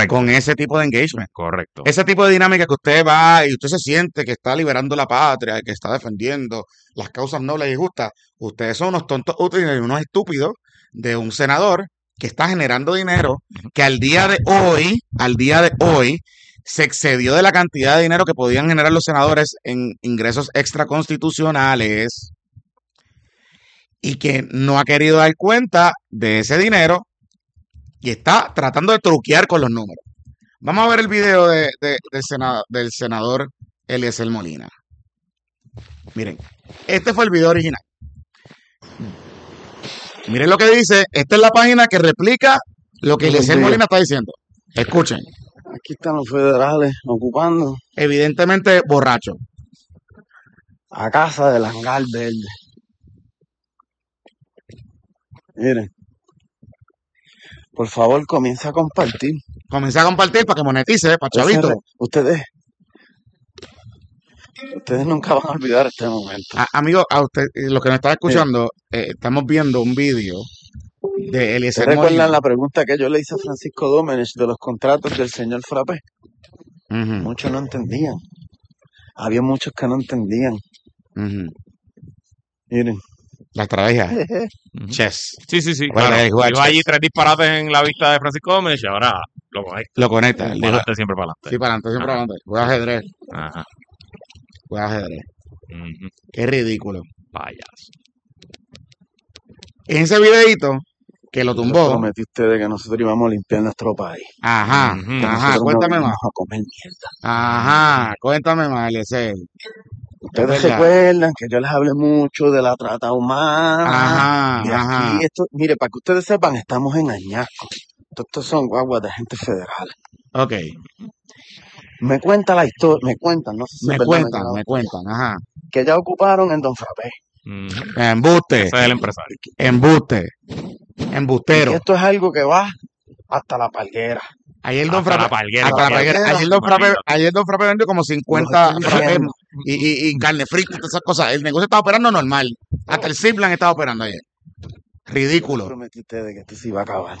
Correcto. con ese tipo de engagement. Correcto. Ese tipo de dinámica que usted va y usted se siente que está liberando la patria, que está defendiendo las causas nobles y justas. Ustedes son unos tontos útiles y unos estúpidos de un senador que está generando dinero que al día de hoy, se excedió de la cantidad de dinero que podían generar los senadores en ingresos extraconstitucionales y que no ha querido dar cuenta de ese dinero y está tratando de truquear con los números. Vamos a ver el video del senador Eliezer Molina. Miren, este fue el video original. Miren lo que dice. Esta es la página que replica lo que Eliezer Molina está diciendo. Escuchen. Aquí están los federales ocupando Evidentemente borracho. a casa del hangar verde. Miren, por favor, comienza a compartir. Comencé a compartir para que monetice, para chavito. Ustedes nunca van a olvidar este momento. Amigo, a usted, los que nos están escuchando, estamos viendo un video de Eliezer Molina. ¿Recuerdan la pregunta que yo le hice a Francisco Domenech de los contratos del señor Frappé? Muchos no entendían. Había muchos que no entendían. Miren. La estrategia. Chess. Sí. Claro. Dijo allí 3 disparates en la vista de Francisco Domenech y ahora lo conecta. Para adelante, siempre para adelante. Sí, para adelante, siempre para adelante. Juega ajedrez. Ajá. Juega ajedrez. Qué ridículo. Payaso. En ese videito que lo tumbó. Prometí ustedes que nosotros íbamos a limpiar nuestro país. Ajá. Cuéntame más. A comer mierda. Ajá. Cuéntame más, Eliezer. Ustedes recuerdan que yo les hablé mucho de la trata humana. Ajá. Esto, mire, para que ustedes sepan, estamos en Añasco. Estos son guaguas de gente federal. Ok. Me cuenta la historia, me cuentan, no sé si me cuentan, ajá. Que ya ocuparon en Don Frappé. Embuste. Ese es el empresario. Embuste. Embustero. Y esto es algo que va hasta la palguera. Ayer Don Frappé. Ayer Don Frappé vendió como 50 frappés y carne frita y todas esas cosas. El negocio estaba operando normal. Hasta el Zipline estaba operando ayer. Ridículo. Prometí a ustedes que esto se iba a acabar.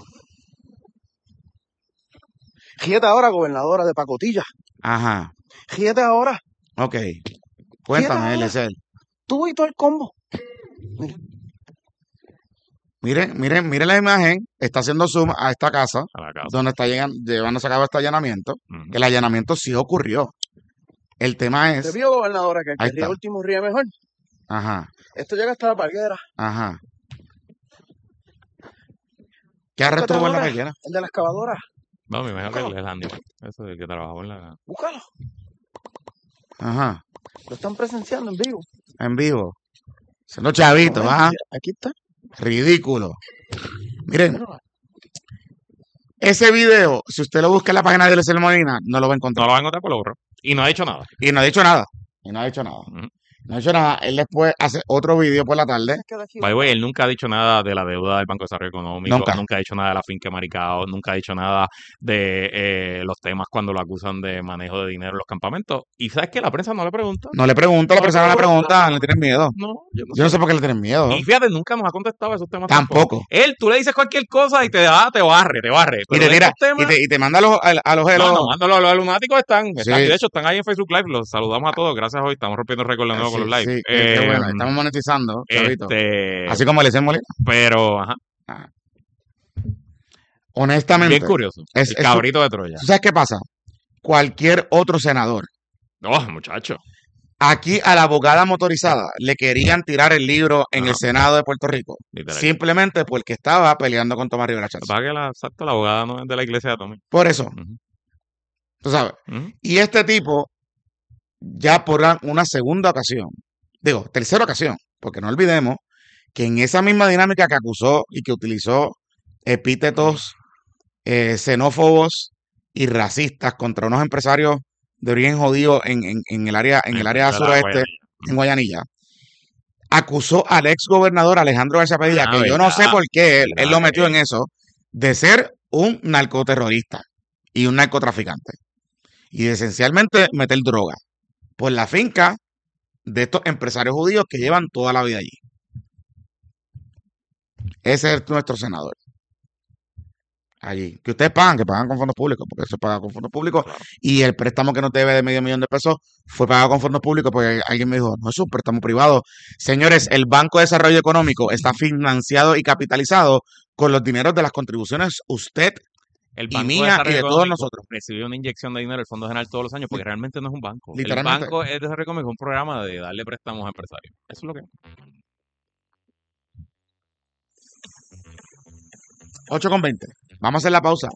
Fíjate ahora, gobernadora de Pacotilla. Ajá. Fíjate ahora. Ok. Cuéntame, Eliezer. Tú y todo el combo. Miren la imagen. Está haciendo zoom a esta casa. Donde está llevándose a cabo este allanamiento. El allanamiento sí ocurrió. El tema es. ¿Te vio, gobernadora, que el ríe último ríe mejor? Ajá. Esto llega hasta la palguera. Ajá. ¿Qué arresto hubo en la palguera? El de la excavadora. No, me imagino que es Andy. Eso es el que trabajó en la... Búscalo. Ajá. Lo están presenciando en vivo. En vivo. Siendo chavito, ajá. Aquí está. Ridículo. Miren. Ese video, si usted lo busca en la página de Eliezer Molina, no lo va a encontrar. No lo va a encontrar, por lo borro. Y no ha dicho nada. No ha dicho nada. Él después hace otro video por la tarde. By the way, él nunca ha dicho nada de la deuda del Banco de Desarrollo Económico. Nunca ha dicho nada de la finca Maricao. Nunca ha dicho nada de los temas cuando lo acusan de manejo de dinero en los campamentos. Y ¿sabes qué? La prensa no le pregunta. No le pregunta, la prensa no le pregunta. ¿Le tienen miedo? No. Yo no sé por qué le tienen miedo. Y fíjate, nunca nos ha contestado esos temas tampoco. Tú le dices cualquier cosa y te barre. Y te tira, y te manda a los mándalo, los lunáticos están. Sí. De hecho, están ahí en Facebook Live. Los saludamos a todos. Gracias hoy. Estamos rompiendo récord de nuevo con los live. Sí, bueno, estamos monetizando, chavito. Así como Eliezer Molina. Pero, ajá. Honestamente. Bien curioso. El cabrito de Troya. ¿Tú sabes qué pasa? Cualquier otro senador. Muchacho. Aquí a la abogada motorizada le querían tirar el libro en el Senado de Puerto Rico. Literal. Simplemente porque estaba peleando con Tomás Rivera Chávez. Exacto, la abogada no es de la iglesia de Tomás. Por eso. Tú sabes. Y este tipo, ya por una segunda ocasión, tercera ocasión, porque no olvidemos que en esa misma dinámica que acusó y que utilizó epítetos xenófobos y racistas contra unos empresarios de origen judío en el área suroeste, en Guayanilla, acusó al ex gobernador Alejandro García Padilla, que yo no sé por qué él lo metió en eso, de ser un narcoterrorista y un narcotraficante. Y de esencialmente meter droga por la finca de estos empresarios judíos que llevan toda la vida allí. Ese es nuestro senador. allí. Que ustedes que pagan con fondos públicos, porque eso es pagado con fondos públicos. Y el préstamo que nos debe de $500,000 fue pagado con fondos públicos, porque alguien me dijo, no es un préstamo privado. Señores, el Banco de Desarrollo Económico está financiado y capitalizado con los dineros de las contribuciones usted el y mía y de todos nosotros. Recibe una inyección de dinero del Fondo General todos los años, porque realmente no es un banco. Literalmente. El Banco de Desarrollo Económico es un programa de darle préstamos a empresarios. Eso es lo que es. 8:20. Vamos a hacer la pausa.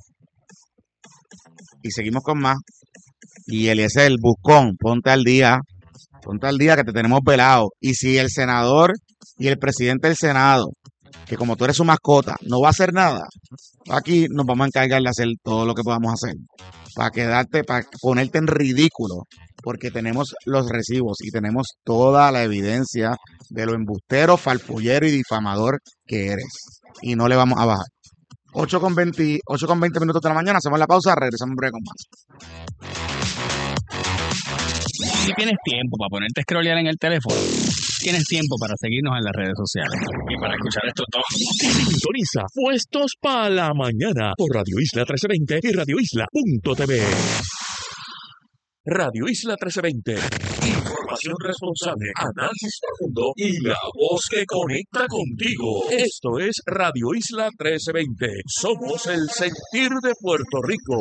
Y seguimos con más. Y Eliezer, el buscón, ponte al día que te tenemos velado. Y si el senador y el presidente del Senado, que como tú eres su mascota, no va a hacer nada, aquí nos vamos a encargar de hacer todo lo que podamos hacer. Para ponerte en ridículo, porque tenemos los recibos y tenemos toda la evidencia de lo embustero, farfullero y difamador que eres. Y no le vamos a bajar. 8:20 minutos de la mañana, hacemos la pausa, regresamos en breve con más. Si tienes tiempo para ponerte a scrollear en el teléfono, tienes tiempo para seguirnos en las redes sociales y para escuchar esto todo. Sintoniza Puestos para la Mañana por Radio Isla 1320 y radioisla.tv. Radio Isla 1320. Información responsable, análisis profundo y la voz que conecta contigo. Esto es Radio Isla 1320. Somos el sentir de Puerto Rico.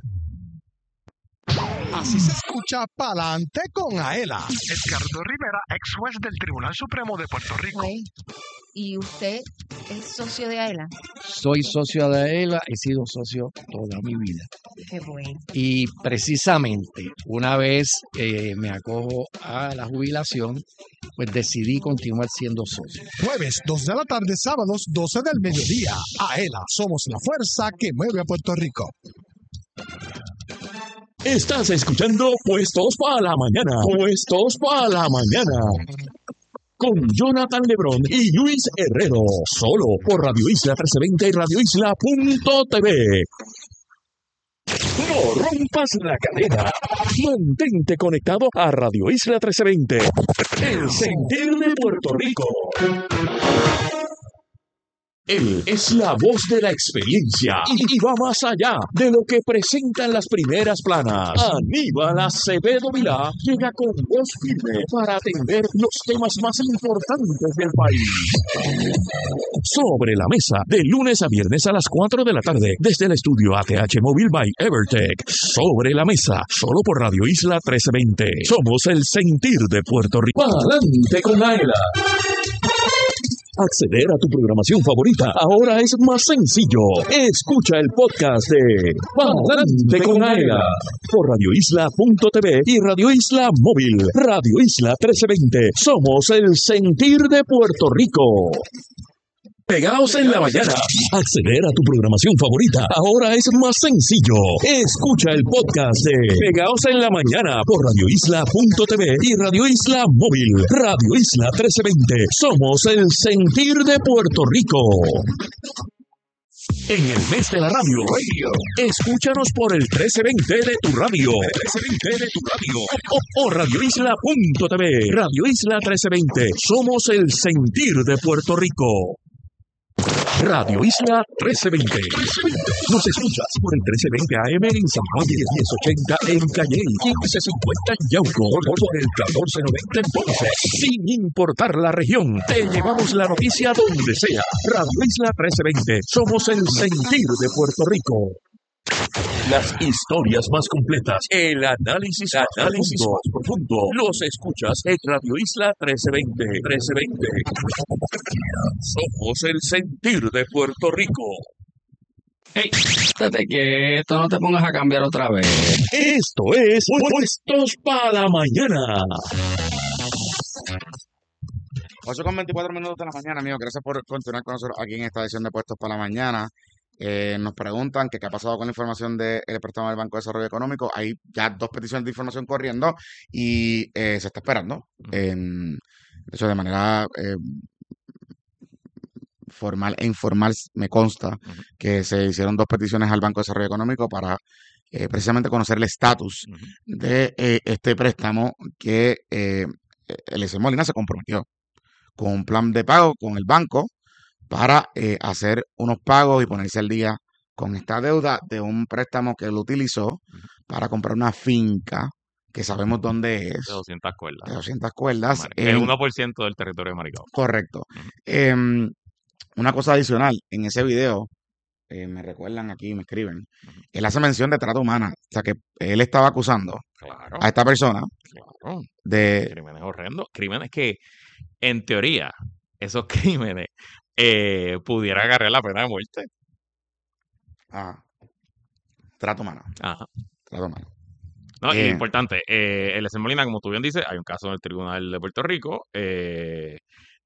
Así se escucha Pa'lante con Aela. Edgardo Rivera, ex juez del Tribunal Supremo de Puerto Rico. ¿Y usted es socio de AELA? Soy socio de AELA, he sido socio toda mi vida. Qué bueno. Y precisamente una vez me acojo a la jubilación, pues decidí continuar siendo socio. Jueves 2 de la tarde, sábados 12 del mediodía. AELA, somos la fuerza que mueve a Puerto Rico. Estás escuchando Puestos para la Mañana. Puestos para la Mañana. Con Jonathan Lebrón y Luis Herrero. Solo por Radio Isla 1320 y radioisla.tv. No rompas la cadena. Mantente conectado a Radio Isla 1320. El sentir de Puerto Rico. Él es la voz de la experiencia y va más allá de lo que presentan las primeras planas. Aníbal Acevedo Vilá llega con voz firme para atender los temas más importantes del país. Sobre la mesa, de lunes a viernes a las 4 de la tarde, desde el estudio ATH Móvil by Evertech. Sobre la mesa, solo por Radio Isla 1320. Somos el sentir de Puerto Rico. ¡Adelante con Aela! Acceder a tu programación favorita ahora es más sencillo. Escucha el podcast de Pa'lante con Aela por radioisla.tv y Radio Isla Móvil. Radio Isla 1320. Somos el sentir de Puerto Rico. Pegaos en la mañana. Acceder a tu programación favorita ahora es más sencillo. Escucha el podcast de Pegaos en la mañana por radioisla.tv y Radio Isla Móvil. Radio Isla 1320. Somos el sentir de Puerto Rico. En el mes de la radio, escúchanos por el 1320 de tu radio. 1320 de tu radio. O radioisla.tv. Radio Isla 1320. Somos el sentir de Puerto Rico. Radio Isla 1320. Nos escuchas por el 1320 AM en San Juan y 1080 en Calley, 1550 en Yauco, por el 1490 en Ponce. Sin importar la región, te llevamos la noticia donde sea. Radio Isla 1320. Somos el sentir de Puerto Rico. Las historias más completas, el análisis más profundo, los escuchas en Radio Isla 1320. 1320. Somos el sentir de Puerto Rico. Hey, estate quieto, no te pongas a cambiar otra vez. Esto es Puestos para la Mañana. 8:24 minutos de la mañana, amigo. Gracias por continuar con nosotros aquí en esta edición de Puestos para la Mañana. Nos preguntan que qué ha pasado con la información del préstamo del Banco de Desarrollo Económico. Hay ya 2 peticiones de información corriendo y se está esperando. De hecho, de manera formal e informal, me consta que se hicieron 2 peticiones al Banco de Desarrollo Económico para precisamente conocer el estatus de este préstamo que Eliezer Molina se comprometió con un plan de pago con el banco para hacer unos pagos y ponerse al día con esta deuda de un préstamo que él utilizó para comprar una finca que sabemos dónde es. De 200 cuerdas. De 200 cuerdas. El 1% del territorio de Maricao. Correcto. Una cosa adicional, en ese video, me recuerdan aquí, me escriben, él hace mención de trata humana. O sea, que él estaba acusando a esta persona de crímenes horrendos. Crímenes que, en teoría, esos crímenes pudieran agarrar la pena de muerte. Trata humana. Ajá. Trata humana. No, y importante, Eliezer Molina, como tú bien dices, hay un caso en el Tribunal de Puerto Rico. Se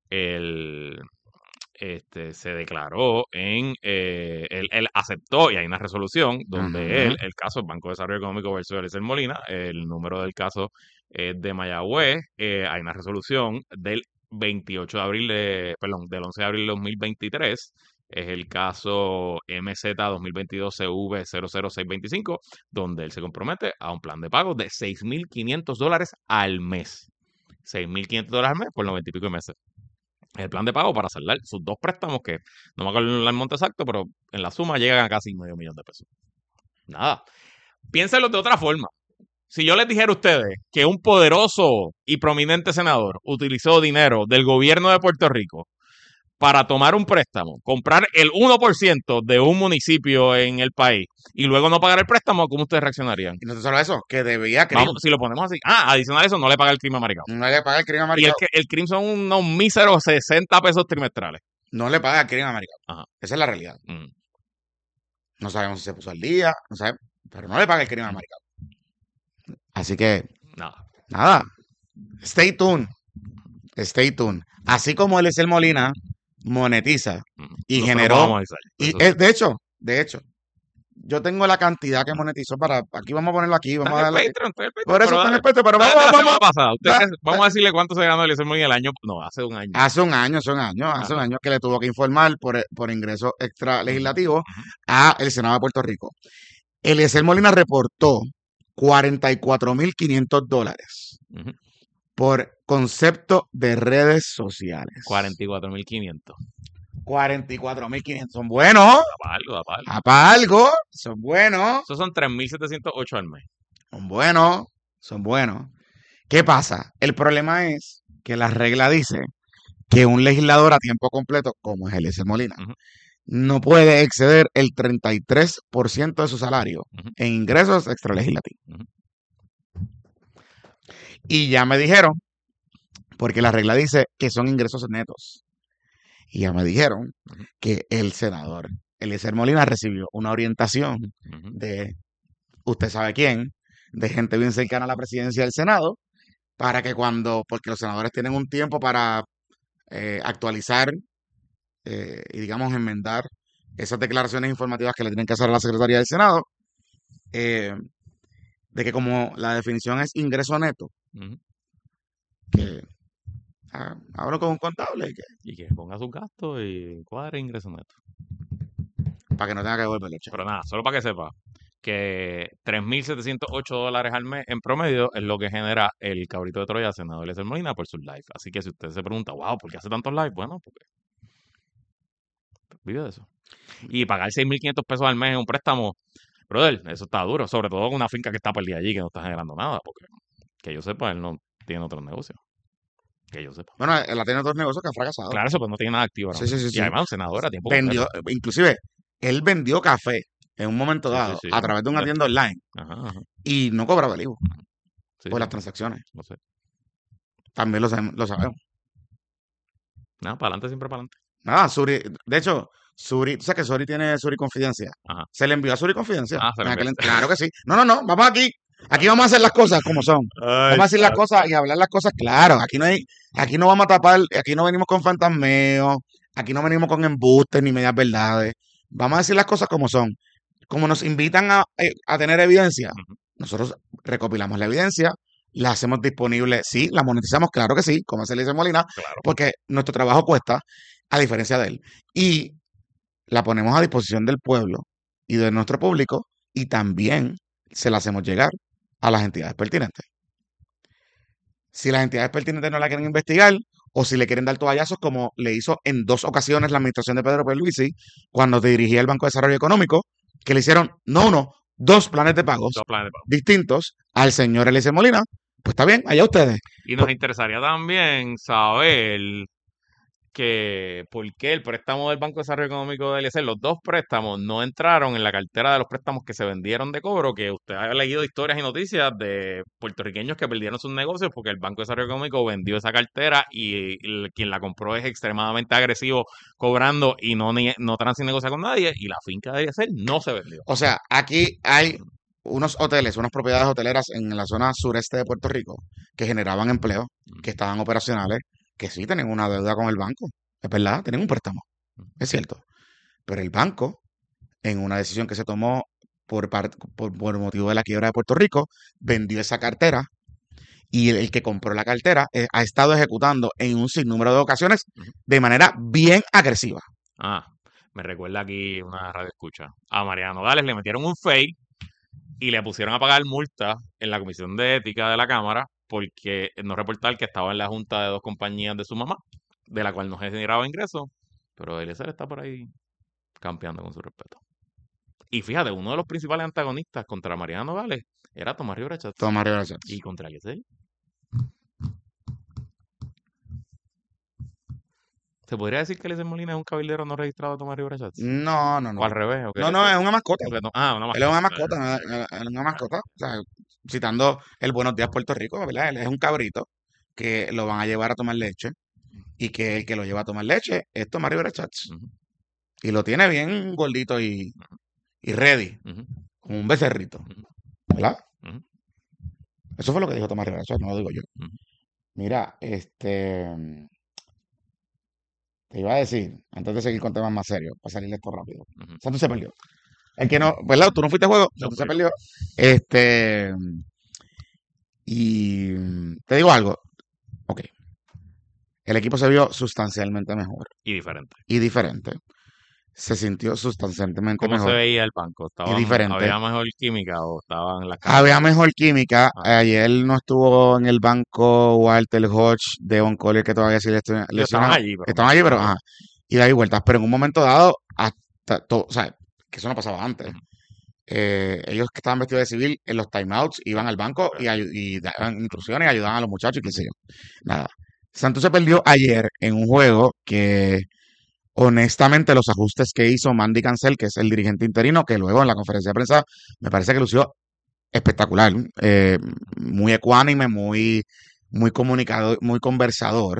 declaró él aceptó, y hay una resolución donde el caso del Banco de Desarrollo Económico versus Eliezer Molina, el número del caso de Mayagüez, hay una resolución del 28 de abril del 11 de abril de 2023. Es el caso MZ 2022-CV00625, donde él se compromete a un plan de pago de $6,500 al mes. $6,500 al mes por 90 y pico de meses. El plan de pago para saldar sus 2 préstamos, que no me acuerdo el monto exacto, pero en la suma llegan a casi $500,000. Nada. Piénsenlo de otra forma. Si yo les dijera a ustedes que un poderoso y prominente senador utilizó dinero del gobierno de Puerto Rico para tomar un préstamo, comprar el 1% de un municipio en el país y luego no pagar el préstamo, ¿cómo ustedes reaccionarían? Y no solo eso, que debía Vamos, si lo ponemos así. Adicional a eso, no le paga el crimen a Maricao. No le paga el crimen a Maricao. Y el crimen son unos míseros 60 pesos trimestrales. No le paga el crimen a Maricao. Esa es la realidad. No sabemos si se puso al día, no sabemos, pero no le paga el crimen a Maricao. Así que, nada. Stay tuned. Así como Eliezer Molina monetiza y generó. De hecho, yo tengo la cantidad que monetizó para. Aquí vamos a ponerlo aquí. Vamos a darle. Por eso está en el Patreon, pero vamos a decirle cuánto se ganó Eliezer Molina el año. No, hace un año. Hace un año que le tuvo que informar por ingresos extra legislativos a el Senado de Puerto Rico. Eliezer Molina reportó $44,500 por concepto de redes sociales. 44,500. 44,500. Son buenos. Para algo. Son buenos. Esos son 3,708 al mes. Son buenos. ¿Qué pasa? El problema es que la regla dice que un legislador a tiempo completo, como es Eliezer Molina, no puede exceder el 33% de su salario en ingresos extralegislativos. Y ya me dijeron, porque la regla dice que son ingresos netos. Y ya me dijeron que el senador Eliezer Molina recibió una orientación de, usted sabe quién, de gente bien cercana a la presidencia del Senado, para que porque los senadores tienen un tiempo para actualizar y, digamos, enmendar esas declaraciones informativas que le tienen que hacer a la Secretaría del Senado, de que como la definición es ingreso neto, que hablo con un contable y que ponga sus gastos y cuadre ingreso neto. Para que no tenga que devolverlo. Pero nada, solo para que sepa que $3,708 al mes en promedio es lo que genera el cabrito de Troya senador Eliezer Molina por sus live. Así que si usted se pregunta, wow, ¿por qué hace tantos live? Bueno, porque vive de eso. Y pagar $6,500 al mes en un préstamo, brother, eso está duro. Sobre todo con una finca que está perdida allí, que no está generando nada. Porque, que yo sepa, él no tiene otros negocios. Que yo sepa. Bueno, él tiene otros negocios que ha fracasado. Claro, eso pues no tiene nada activo. ¿No? Sí. Y además un senador a tiempo completo. Inclusive, él vendió café en un momento dado a través de una tienda online y no cobraba el IVA por las transacciones. No sé. También lo sabemos. Nada, para adelante, siempre para adelante. Nada, Suri, de hecho, Suri, tú sabes que Suri tiene Suri Confidencia. Se le envió a Suri Confidencia. Claro que sí. No, vamos aquí. Aquí vamos a hacer las cosas como son. Vamos a decir las cosas y hablar las cosas claro. Aquí no vamos a tapar, aquí no venimos con fantasmeos, aquí no venimos con embustes ni medias verdades. Vamos a decir las cosas como son. Como nos invitan a tener evidencia, nosotros recopilamos la evidencia, la hacemos disponible, sí, la monetizamos, claro que sí, como se le dice Molina, porque nuestro trabajo cuesta, a diferencia de él. Y la ponemos a disposición del pueblo y de nuestro público, y también se la hacemos llegar a las entidades pertinentes. Si las entidades pertinentes no la quieren investigar, o si le quieren dar toallazos, como le hizo en 2 ocasiones la administración de Pedro Pierluisi, cuando dirigía el Banco de Desarrollo Económico, que le hicieron, no uno, dos planes de pagos distintos al señor Eliezer Molina, pues está bien, allá ustedes. Y nos interesaría también saber que por qué el préstamo del Banco de Desarrollo Económico de Eliezer, los dos préstamos no entraron en la cartera de los préstamos que se vendieron de cobro, que usted ha leído historias y noticias de puertorriqueños que perdieron sus negocios porque el Banco de Desarrollo Económico vendió esa cartera y quien la compró es extremadamente agresivo cobrando y no negocia con nadie, y la finca de Eliezer no se vendió. O sea, aquí hay unos hoteles, unas propiedades hoteleras en la zona sureste de Puerto Rico que generaban empleo, que estaban operacionales, que sí tienen una deuda con el banco. Es verdad, tienen un préstamo. Es cierto. Pero el banco, en una decisión que se tomó por motivo de la quiebra de Puerto Rico, vendió esa cartera y el que compró la cartera ha estado ejecutando en un sinnúmero de ocasiones de manera bien agresiva. Me recuerda aquí una radio escucha. A Mariana Nogales le metieron un fake y le pusieron a pagar multa en la Comisión de Ética de la Cámara porque no reportar que estaba en la junta de dos compañías de su mamá, de la cual no generaba ingresos, pero Eliezer está por ahí campeando con su respeto. Y fíjate, uno de los principales antagonistas contra Mariana Nogales era Tomás Rivera Schatz. Y contra Eliezer. ¿Se podría decir que Eliezer Molina es un cabildero no registrado de Tomás Rivera Schatz? No. ¿O al revés? No, es una mascota. Una mascota. Él es una mascota, es una mascota. O sea, citando el Buenos Días Puerto Rico, ¿verdad? Él es un cabrito que lo van a llevar a tomar leche y que el que lo lleva a tomar leche es Tomás Rivera Schatz. Y lo tiene bien gordito y ready, como un becerrito, ¿verdad? Eso fue lo que dijo Tomás Rivera Schatz, no lo digo yo. Mira, te iba a decir, antes de seguir con temas más serios, para salir de esto rápido. Santos se perdió. El que no, ¿verdad? Tú no fuiste a juego, Santos se perdió. Y te digo algo. Ok. El equipo se vio sustancialmente mejor. Y diferente. Se sintió sustancialmente mejor. ¿Cómo se veía el banco? ¿Había mejor química o estaban en las casas? Había mejor química. Ayer no estuvo en el banco Walter Hodge, Devon Collier, que todavía sí lesionado. Estaban allí, pero y de ahí vueltas. Pero en un momento dado, hasta todo, o sea, que eso no pasaba antes. Ellos que estaban vestidos de civil, en los timeouts, iban al banco y daban instrucciones y ayudaban a los muchachos y qué sé yo. Nada. Santos se perdió ayer en un juego que, honestamente, los ajustes que hizo Mandy Cancel, que es el dirigente interino, que luego en la conferencia de prensa me parece que lució espectacular, muy ecuánime, muy comunicador, muy conversador,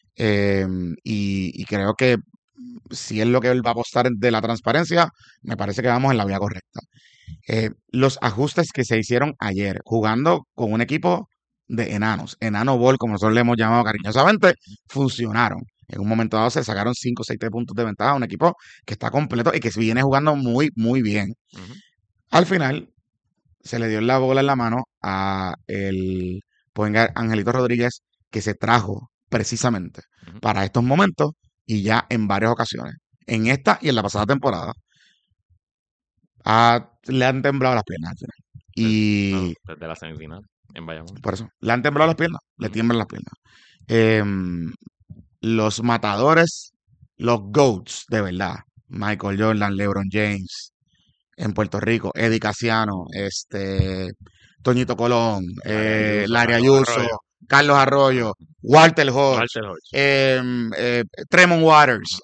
y creo que si es lo que él va a apostar de la transparencia, me parece que vamos en la vía correcta. Los ajustes que se hicieron ayer, jugando con un equipo de enanos, enano ball, como nosotros le hemos llamado cariñosamente, funcionaron. En un momento dado se sacaron 5 o 6 puntos de ventaja a un equipo que está completo y que viene jugando muy, muy bien. Al final, se le dio la bola en la mano a el point guard Angelito Rodríguez, que se trajo precisamente para estos momentos y ya en varias ocasiones. En esta y en la pasada temporada le han temblado las piernas al final. Y desde la semifinal en Bayamón. Por eso, le han temblado las piernas, le tiemblan las piernas. Los matadores, los GOATs, de verdad. Michael Jordan, LeBron James, en Puerto Rico, Eddie Casiano, Toñito Colón, Larry Ayuso, Carlos Arroyo, Walter Hodge, Tremont Waters,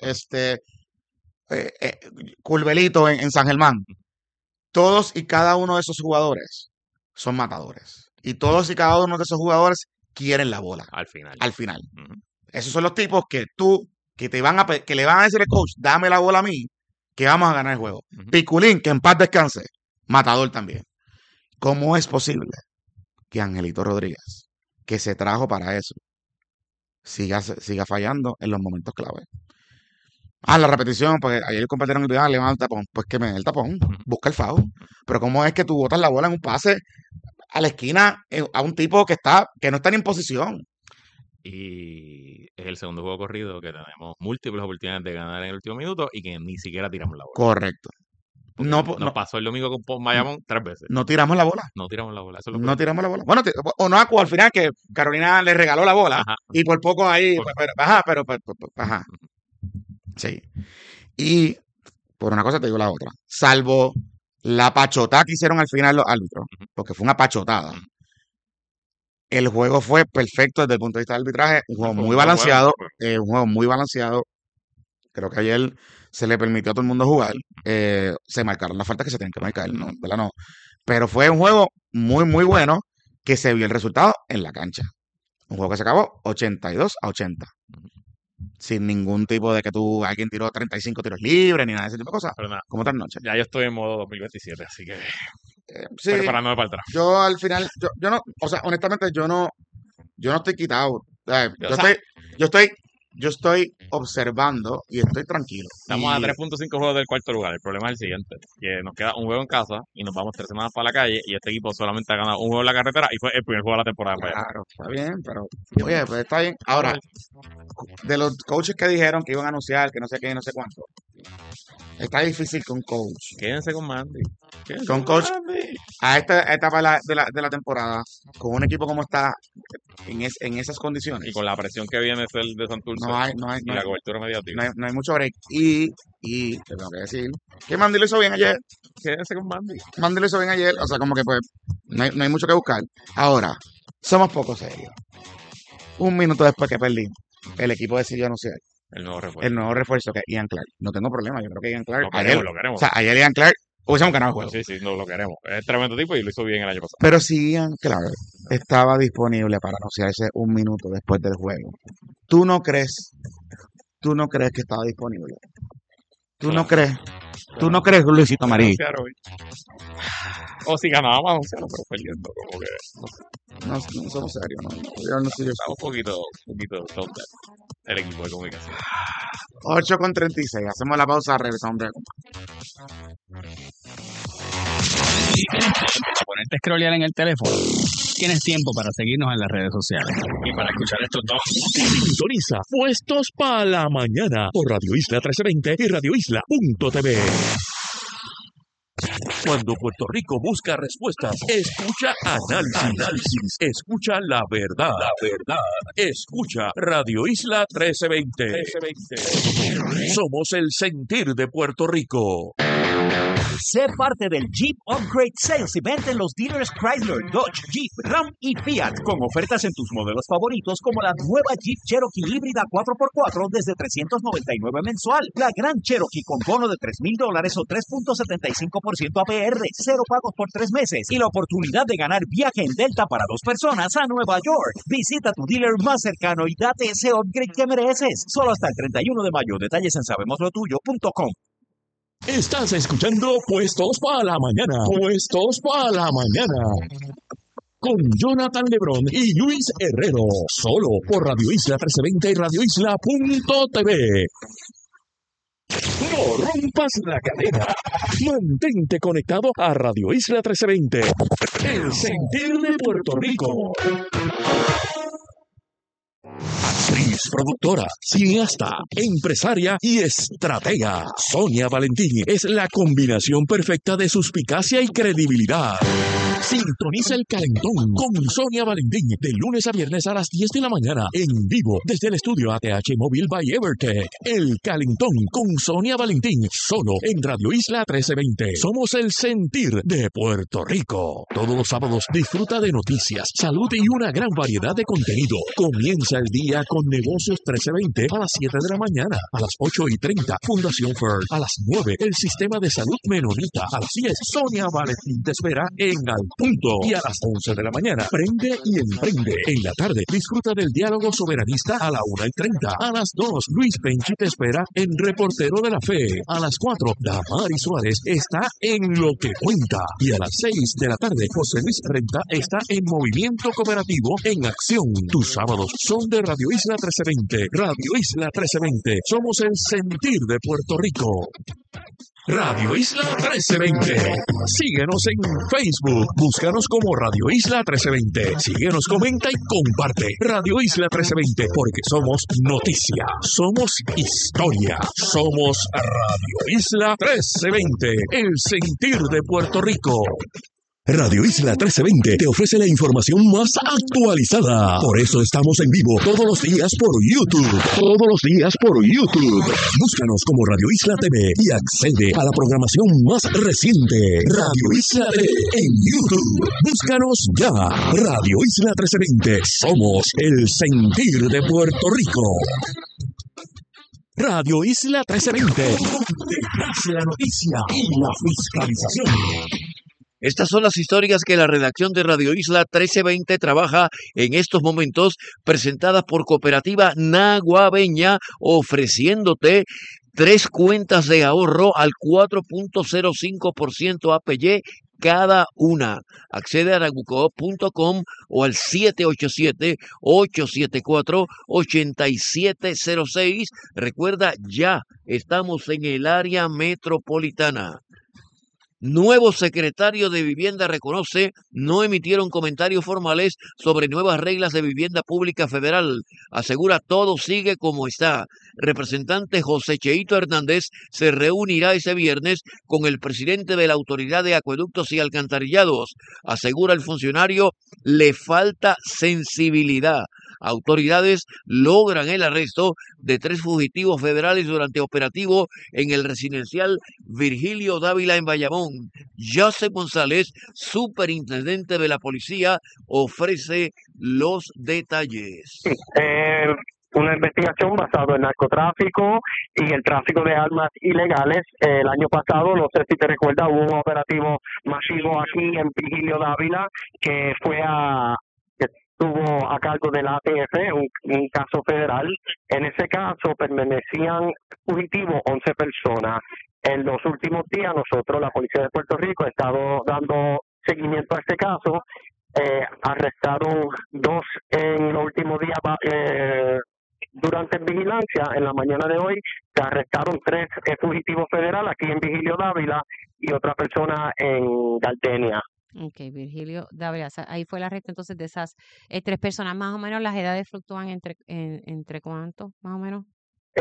Culvelito en San Germán. Todos y cada uno de esos jugadores son matadores. Y todos y cada uno de esos jugadores quieren la bola. Al final. Esos son los tipos que que le van a decir al coach, dame la bola a mí, que vamos a ganar el juego. Piculín, que en paz descanse, matador también. ¿Cómo es posible que Angelito Rodríguez, que se trajo para eso, siga fallando en los momentos clave? La repetición, porque ayer compartieron el video, le van al tapón, pues que me den el tapón, busca el foul. Pero ¿cómo es que tú botas la bola en un pase a la esquina a un tipo que no está ni en posición? Y es el segundo juego corrido que tenemos múltiples oportunidades de ganar en el último minuto y que ni siquiera tiramos la bola. Correcto. Nos pasó el domingo con Bayamón 3 veces. No tiramos la bola. No tiramos la bola. Eso es no tiramos la bola. Bueno, al final que Carolina le regaló la bola y por poco ahí, pero sí. Y por una cosa te digo la otra. Salvo la pachotada que hicieron al final los árbitros, porque fue una pachotada. El juego fue perfecto desde el punto de vista del arbitraje, un juego muy balanceado, Creo que ayer se le permitió a todo el mundo jugar. Se marcaron las faltas que se tienen que marcar, ¿no? ¿Verdad? No. Pero fue un juego muy, muy bueno que se vio el resultado en la cancha. Un juego que se acabó 82-80. Sin ningún tipo de que alguien tiró 35 tiros libres ni nada de ese tipo de cosas. Pero nada, como tal noche. Ya yo estoy en modo 2027, así que sí, preparándome para atrás. Yo al final, yo no, o sea, honestamente, yo no estoy quitado. Yo estoy observando y estoy tranquilo. Estamos a 3.5 juegos del cuarto lugar. El problema es el siguiente, que nos queda un juego en casa y nos vamos 3 semanas para la calle y este equipo solamente ha ganado un juego en la carretera y fue el primer juego de la temporada. Claro, está bien, pero oye, pues está bien. Ahora, de los coaches que dijeron que iban a anunciar, que no sé qué, no sé cuánto, está difícil con coach. Quédense con Mandy. Con coach a esta etapa de la temporada, con un equipo como está en esas condiciones. Y con la presión que viene de Santurce y la cobertura mediática. No hay mucho break. Y te tengo que decir que Mandy lo hizo bien ayer. Quédense con Mandy. Mandy lo hizo bien ayer. O sea, como que pues no hay mucho que buscar. Ahora, somos poco serios. Un minuto después que perdí, el equipo decidió anunciar el nuevo refuerzo que es Ian Clark. No tengo problema, yo creo que Ian Clark lo queremos. O sea, ayer Ian Clark hubiésemos ganado el juego. Sí, no, lo queremos. Es tremendo tipo y lo hizo bien el año pasado. Pero si Ian Clark estaba disponible para anunciarse un minuto después del juego, ¿tú no crees que estaba disponible? ¿Tú no crees, Luisito Marí? O si ganábamos a anunciarlo, pero perdiendo, como que no somos serios, no. Estamos un poquito top el equipo de comunicación. 8:36, hacemos la pausa, regresamos. Para ponerte a scrollear en el teléfono, tienes tiempo para seguirnos en las redes sociales y para escuchar estos dos. Sintoniza Puestos para la Mañana por Radio Isla 1320 y radioisla.tv. Cuando Puerto Rico busca respuestas, escucha análisis, escucha la verdad, escucha Radio Isla 1320. Somos el sentir de Puerto Rico. Sé parte del Jeep Upgrade Sales Event en los dealers Chrysler, Dodge, Jeep, Ram y Fiat, con ofertas en tus modelos favoritos como la nueva Jeep Cherokee híbrida 4x4 desde $399 mensual, la Gran Cherokee con bono de $3,000 o 3.75% APR, 0 pagos por 3 meses y la oportunidad de ganar viaje en Delta para 2 personas a Nueva York. Visita tu dealer más cercano y date ese upgrade que mereces. Solo hasta el 31 de mayo. Detalles en sabemoslotuyo.com. Estás escuchando Puestos para la Mañana. Puestos para la Mañana. Con Jonathan Lebrón y Luis Herrero. Solo por Radio Isla 1320 y radioisla.tv. No rompas la cadena. Mantente conectado a Radio Isla 1320. El sentir de Puerto Rico. Actriz, productora, cineasta, empresaria y estratega. Sonia Valentín es la combinación perfecta de suspicacia y credibilidad. Sintoniza El Calentón con Sonia Valentín de lunes a viernes a las 10 de la mañana en vivo desde el estudio ATH Móvil by Evertech. El Calentón con Sonia Valentín solo en Radio Isla 1320. Somos el sentir de Puerto Rico. Todos los sábados disfruta de noticias, salud y una gran variedad de contenido. Comienza el día con Negocios 1320 a las 7 de la mañana. A las 8:30 Fundación First. A las 9 el Sistema de Salud Menonita. A las 10 Sonia Valentín te espera en Al Punto. Y a las 11 de la mañana Prende y Emprende. En la tarde disfruta del diálogo soberanista a la 1:30. A las 2 Luis Penchi te espera en Reportero de la Fe. A las 4 Damari Suárez está en Lo que Cuenta. Y a las 6 de la tarde José Luis Renta está en Movimiento Cooperativo en Acción. Tus sábados son de Radio Isla 1320. Radio Isla 1320. Somos el sentir de Puerto Rico. Radio Isla 1320. Síguenos en Facebook. Búscanos como Radio Isla 1320. Síguenos, comenta y comparte. Radio Isla 1320. Porque somos noticia. Somos historia. Somos Radio Isla 1320. El sentir de Puerto Rico. Radio Isla 1320 te ofrece la información más actualizada. Por eso estamos en vivo todos los días por YouTube. Todos los días por YouTube. Búscanos como Radio Isla TV y accede a la programación más reciente. Radio Isla TV en YouTube. Búscanos ya. Radio Isla 1320. Somos el sentir de Puerto Rico. Radio Isla 1320. Donde nace la noticia y la fiscalización. Estas son las historias que la redacción de Radio Isla 1320 trabaja en estos momentos, presentadas por Cooperativa Naguabeña, ofreciéndote 3 cuentas de ahorro al 4.05% APY cada una. Accede a nagucoop.com o al 787-874-8706. Recuerda, ya estamos en el área metropolitana. Nuevo secretario de Vivienda reconoce no emitieron comentarios formales sobre nuevas reglas de vivienda pública federal. Asegura todo sigue como está. Representante José Cheito Hernández se reunirá ese viernes con el presidente de la Autoridad de Acueductos y Alcantarillados. Asegura el funcionario, le falta sensibilidad. Autoridades logran el arresto de 3 fugitivos federales durante operativo en el residencial Virgilio Dávila en Bayamón. Joseph González, superintendente de la policía, ofrece los detalles. Una investigación basada en narcotráfico y el tráfico de armas ilegales. El año pasado, no sé si te recuerdas, hubo un operativo masivo aquí en Virgilio Dávila que estuvo a cargo de la ATF, un caso federal. En ese caso permanecían fugitivos 11 personas. En los últimos días nosotros, la Policía de Puerto Rico, ha estado dando seguimiento a este caso. Arrestaron 2 en los últimos días durante vigilancia. En la mañana de hoy se arrestaron 3 fugitivos federales aquí en Virgilio Dávila y otra persona en Gardenia. Ok, Virgilio Dávila, ahí fue el arresto entonces de esas 3 personas. Más o menos las edades fluctúan entre ¿cuánto? Más o menos.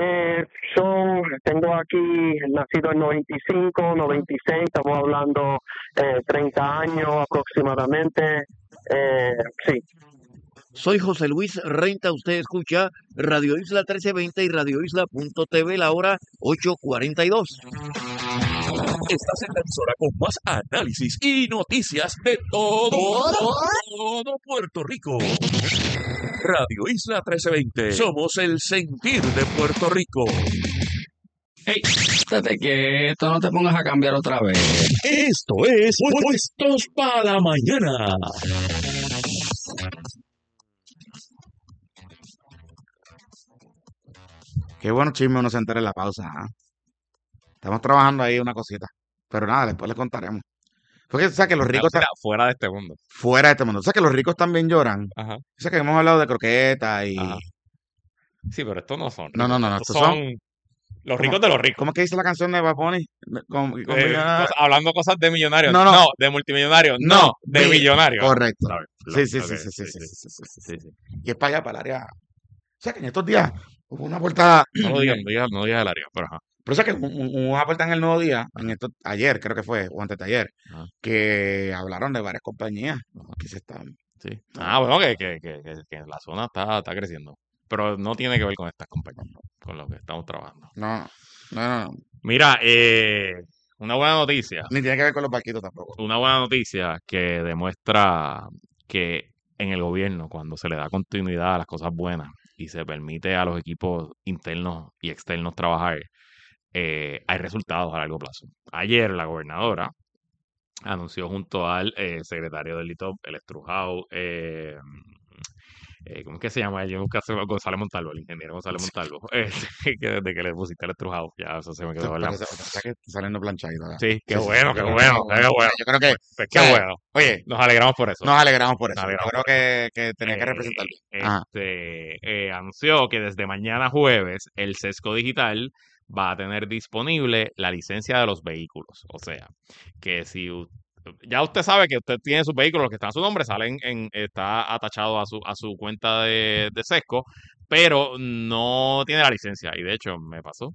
Tengo aquí nacido en 95, 96, estamos hablando 30 años aproximadamente, sí. Soy José Luis Renta, usted escucha Radio Isla 1320 y Radio Isla.tv, la hora 8:42. Estás en la emisora con más análisis y noticias de todo Puerto Rico. Radio Isla 1320. Somos el sentir de Puerto Rico. Hey, estate quieto, no te pongas a cambiar otra vez. Esto es Puestos para la Mañana. Qué bueno chisme uno se entera en la pausa. Estamos trabajando ahí una cosita. Pero nada, después les contaremos. Porque o sea que los ricos... Fuera de este mundo. Fuera de este mundo. O sea que los ricos también lloran. Ajá. O sea que hemos hablado de croquetas y... Ajá. Sí, pero estos no son ricos. No. Estos son los ricos de los ricos. ¿Cómo es que dice la canción de Bad Bunny? Hablando cosas de millonarios. No, de multimillonarios. No, de millonarios. Correcto. Sí. Y es para allá, para el área... O sea que en estos días hubo una portada... No digas el área, pero ajá. Pero o sea que una portada en el Nuevo Día, ayer creo que fue, o antes de ayer, que hablaron de varias compañías que se están... Sí. Bueno, que la zona está creciendo. Pero no tiene que ver con estas compañías, con lo que estamos trabajando. No. Mira, una buena noticia. Ni tiene que ver con los barquitos tampoco. Una buena noticia que demuestra que en el gobierno, cuando se le da continuidad a las cosas buenas y se permite a los equipos internos y externos trabajar, hay resultados a largo plazo. Ayer la gobernadora anunció junto al secretario del LITOP, el Estrujao, ¿cómo es que se llama? Yo nunca sé, González Montalvo, el ingeniero González Montalvo, que desde que le pusiste el Estrujao, ya eso se me quedó hablando. Está que saliendo planchadito. Sí, qué bueno. Yo creo que, pues qué bueno. Oye, nos alegramos por eso. Yo creo que tenía que representarlo. Anunció que desde mañana jueves el Sesco Digital va a tener disponible la licencia de los vehículos. O sea, que si ya usted sabe que usted tiene sus vehículos, los que están a su nombre, está atachado a su cuenta de Sesco, pero no tiene la licencia. Y de hecho me pasó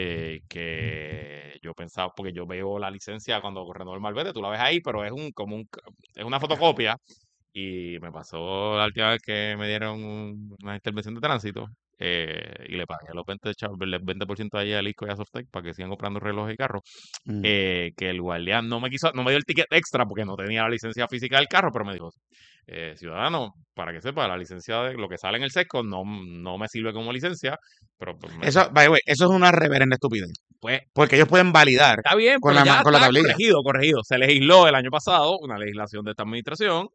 que yo pensaba, porque yo veo la licencia cuando renové el malvete, tú la ves ahí, pero es es una fotocopia. Y me pasó la última vez que me dieron una intervención de tránsito y le pagué los 20% ahí a Lisco y a Softec para que sigan comprando relojes y carros. Que el guardián no me dio el ticket extra porque no tenía la licencia física del carro, pero me dijo, ciudadano, para que sepa, la licencia de lo que sale en el sesco no me sirve como licencia, pero pues eso es una reverenda estupidez. Pues, porque ellos pueden validar está bien, con pero la ya con la está tablilla. corregido. Se legisló el año pasado una legislación de esta administración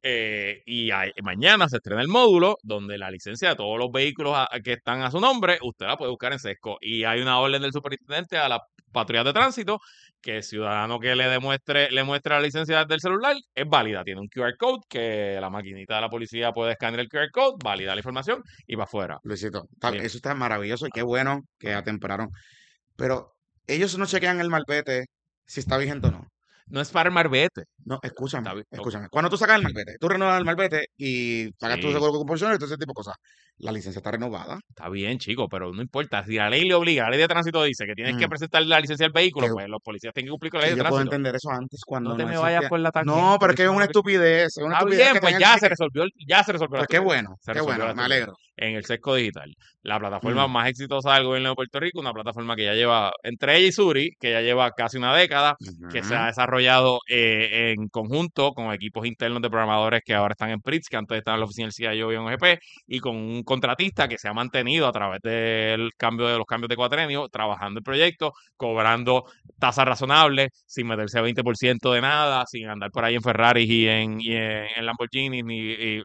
y mañana se estrena el módulo donde la licencia de todos los vehículos que están a su nombre, usted la puede buscar en sesco. Y hay una orden del superintendente a la patrulla de tránsito que el ciudadano que le muestre la licencia del celular es válida. Tiene un QR code que la maquinita de la policía puede escanear el QR code, valida la información y va afuera. Luisito, eso está maravilloso y qué bueno que atemperaron. Pero ellos no chequean el malvete si está vigente o no. No es para el malvete. No, escúchame. Cuando tú sacas el malvete, tú renuevas el malvete y pagas tu seguro compulsorio y todo ese tipo de cosas. La licencia está renovada. Está bien, chico, pero no importa. Si la ley le obliga, la ley de tránsito dice que tienes que presentar la licencia del vehículo, pues los policías tienen que cumplir con la ley de yo tránsito. puedo entender eso antes cuando no te me vayas por la tangente. No, pero es que es una estupidez. Es una estupidez bien, pues ya se resolvió. Pues qué bueno, me alegro. En el sesco digital. La plataforma más exitosa del gobierno de Puerto Rico, una plataforma que ya lleva, entre ella y Suri, que ya lleva casi una década, que se ha desarrollado en conjunto con equipos internos de programadores que ahora están en PRITS, que antes estaban en la oficina del CIO y en OGP, y con un contratista que se ha mantenido a través de los cambios de cuatrenio, trabajando el proyecto, cobrando tasas razonables, sin meterse a 20% de nada, sin andar por ahí en Ferraris y en Lamborghini, ni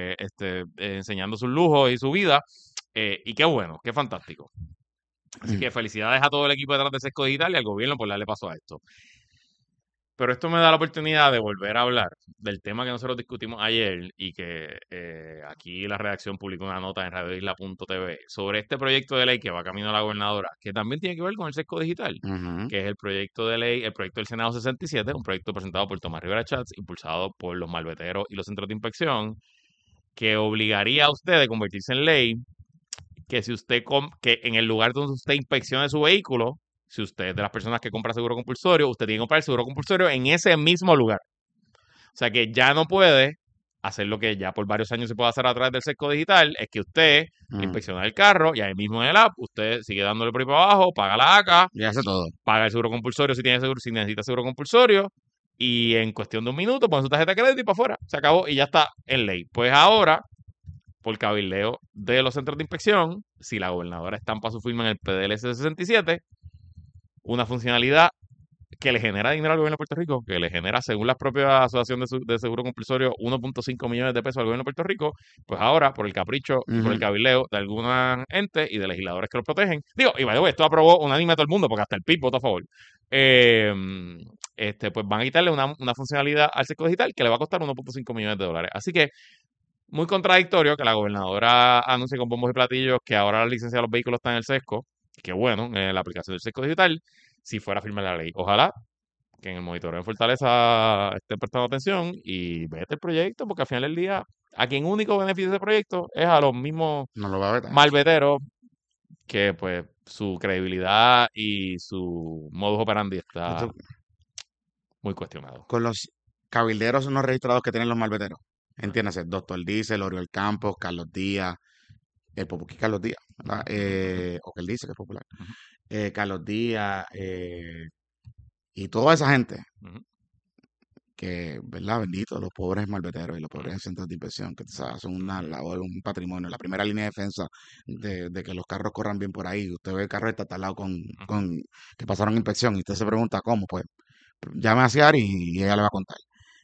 enseñando sus lujos y su vida. Y qué bueno, qué fantástico. Así que felicidades a todo el equipo detrás de Sesco Digital y al gobierno por darle paso a esto. Pero esto me da la oportunidad de volver a hablar del tema que nosotros discutimos ayer y que aquí la redacción publicó una nota en radioisla.tv sobre este proyecto de ley que va camino a la gobernadora, que también tiene que ver con el sesco digital, que es el proyecto de ley, el proyecto del Senado 67, un proyecto presentado por Tomás Rivera Chats, impulsado por los malveteros y los centros de inspección, que obligaría a usted a convertirse en ley que si usted que en el lugar donde usted inspeccione su vehículo, si usted es de las personas que compra seguro compulsorio, usted tiene que comprar el seguro compulsorio en ese mismo lugar. O sea que ya no puede hacer lo que ya por varios años se puede hacer a través del sesco digital, es que usted inspecciona el carro y ahí mismo en el app, usted sigue dándole por ahí para abajo, paga la ACA, y hace todo. Paga el seguro compulsorio si necesita seguro compulsorio, y en cuestión de un minuto pone su tarjeta de crédito y para afuera, se acabó y ya está en ley. Pues ahora, por cabildeo de los centros de inspección, si la gobernadora estampa su firma en el PDLS 67, una funcionalidad que le genera dinero al gobierno de Puerto Rico, que le genera, según la propia Asociación de Seguro Compulsorio, 1.5 millones de pesos al gobierno de Puerto Rico, pues ahora, por el capricho y por el cabildeo de alguna ente y de legisladores que los protegen, y by the way, esto aprobó unánime a todo el mundo, porque hasta el PIB votó a favor, pues van a quitarle una funcionalidad al sesco digital que le va a costar 1.5 millones de dólares. Así que, muy contradictorio que la gobernadora anuncie con bombos y platillos que ahora la licencia de los vehículos está en el sesco, que bueno, en la aplicación del sesco digital, si fuera a firmar la ley. Ojalá que en el monitoreo en Fortaleza estén prestando atención y vete el proyecto, porque al final del día, a quien único beneficia ese proyecto es a los mismos malveteros que pues su credibilidad y su modus operandi está muy cuestionado. Con los cabilderos no registrados que tienen los malveteros. Entiéndase, Doctor Diesel, Oriol Campos, Carlos Díaz, el Popuquí Carlos Díaz, ¿verdad? O que él dice que es popular. Carlos Díaz y toda esa gente que, ¿verdad? Bendito, los pobres malveteros y los pobres centros de inspección que hacen una labor, un patrimonio, la primera línea de defensa de que los carros corran bien por ahí. Usted ve el carro está talado con que pasaron inspección y usted se pregunta cómo, pues llame a Ciari y ella le va a contar.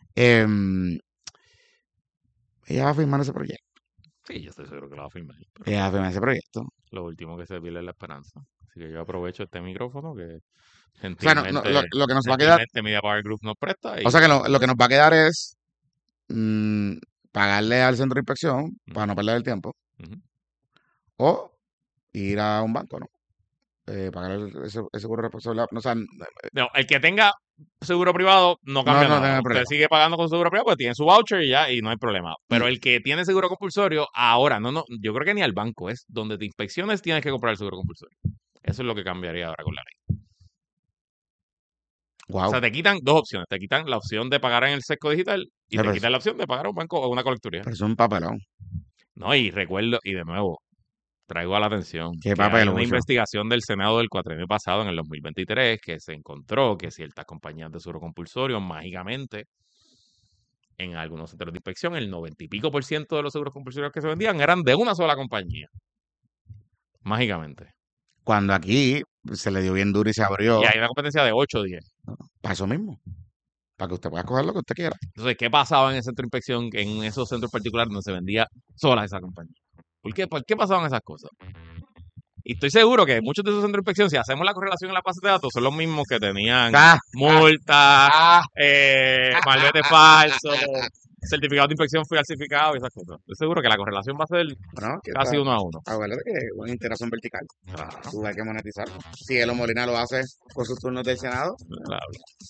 Ella va a firmar ese proyecto. Sí, yo estoy seguro que lo va a firmar. Ella va a firmar ese proyecto. Lo último que se pierde es la esperanza. Así que yo aprovecho este micrófono que gentilmente, lo que nos va a quedar, Media Power Group nos presta. O sea que lo que nos va a quedar es pagarle al centro de inspección para no perder el tiempo. O ir a un banco, ¿no? pagar el seguro de responsabilidad. O sea, no, el que tenga seguro privado no cambia nada. Usted sigue pagando con seguro privado porque tiene su voucher y ya, y no hay problema. Pero el que tiene seguro compulsorio, ahora, yo creo que ni al banco es donde te inspecciones tienes que comprar el seguro compulsorio. Eso es lo que cambiaría ahora con la ley. Wow. O sea, te quitan dos opciones. Te quitan la opción de pagar en el sesco digital y te quitan la opción de pagar a un banco o una colecturía. Pero es un papelón. No, y recuerdo, y de nuevo, traigo a la atención que hay una investigación del Senado del cuatrienio pasado, en el 2023, que se encontró que ciertas compañías de seguro compulsorio, mágicamente, en algunos centros de inspección, el 90 y pico % de los seguros compulsorios que se vendían eran de una sola compañía. Mágicamente. Cuando aquí se le dio bien duro y se abrió. Y hay una competencia de 8 o 10. Para eso mismo. Para que usted pueda coger lo que usted quiera. Entonces, ¿qué pasaba en ese centro de inspección, en esos centros particulares donde se vendía sola esa compañía? ¿Por qué pasaban esas cosas? Y estoy seguro que muchos de esos centros de inspección, si hacemos la correlación en la base de datos, son los mismos que tenían multas, malvete falso, certificado de inspección falsificado y esas cosas. Estoy seguro que la correlación va a ser casi 1 a 1. Acuérdate que es una integración vertical. Tú hay que monetizar. Si Elo Molina lo hace con sus turnos del Senado. Claro.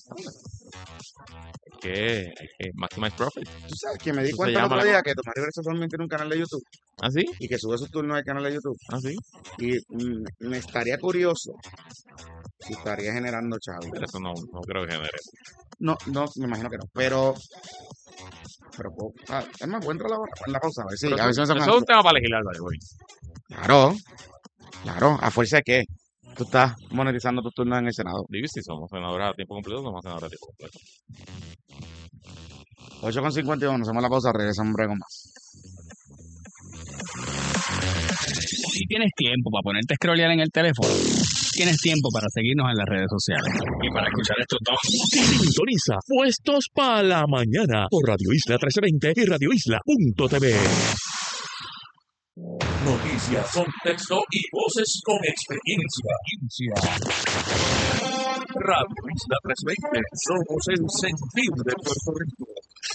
Hay que maximize profit. Tú sabes que me di cuenta el otro día que Tomás Rivera solamente tiene un canal de YouTube. ¿Ah, sí? Y que sube sus turnos al canal de YouTube. ¿Ah, sí? Y me estaría curioso si estaría generando chavos. Pero eso no creo que genere. No, me imagino que no. Pero es más, voy a entrar en la pausa. A ver si eso es un tema para legislar, güey. Claro. ¿A fuerza de qué? Tú estás monetizando tus turnos en el Senado. Digo, si somos senadores a tiempo completo, somos senadores a tiempo completo. 8:51, hacemos la pausa, regresamos breve con más. Si tienes tiempo para ponerte a scrollear en el teléfono, tienes tiempo para seguirnos en las redes sociales. Y para escuchar estos dos. Sintoniza Puestos para la Mañana por Radio Isla 1320 y radioisla.tv. Noticias, contexto y voces con experiencia. Radio Isla 1320, somos el sentir de Puerto Rico.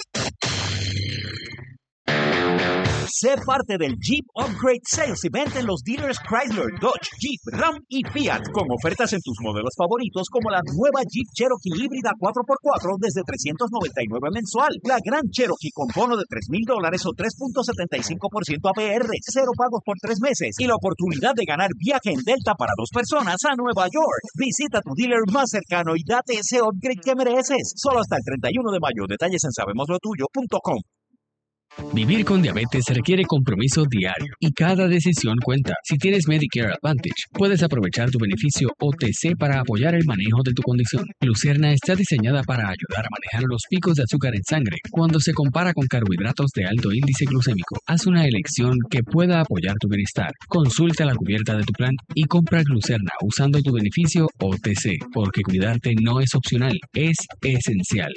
Sé parte del Jeep Upgrade Sales Event en los dealers Chrysler, Dodge, Jeep, Ram y Fiat, con ofertas en tus modelos favoritos como la nueva Jeep Cherokee híbrida 4x4 desde $399 mensual, la Gran Cherokee con bono de $3,000 o 3.75% APR, 0 pagos por 3 meses y la oportunidad de ganar viaje en Delta para 2 personas a Nueva York. Visita tu dealer más cercano y date ese upgrade que mereces. Solo hasta el 31 de mayo. Detalles en sabemoslotuyo.com. Vivir con diabetes requiere compromiso diario y cada decisión cuenta. Si tienes Medicare Advantage, puedes aprovechar tu beneficio OTC para apoyar el manejo de tu condición. Glucerna está diseñada para ayudar a manejar los picos de azúcar en sangre cuando se compara con carbohidratos de alto índice glucémico. Haz una elección que pueda apoyar tu bienestar. Consulta la cubierta de tu plan y compra Glucerna usando tu beneficio OTC, porque cuidarte no es opcional, es esencial.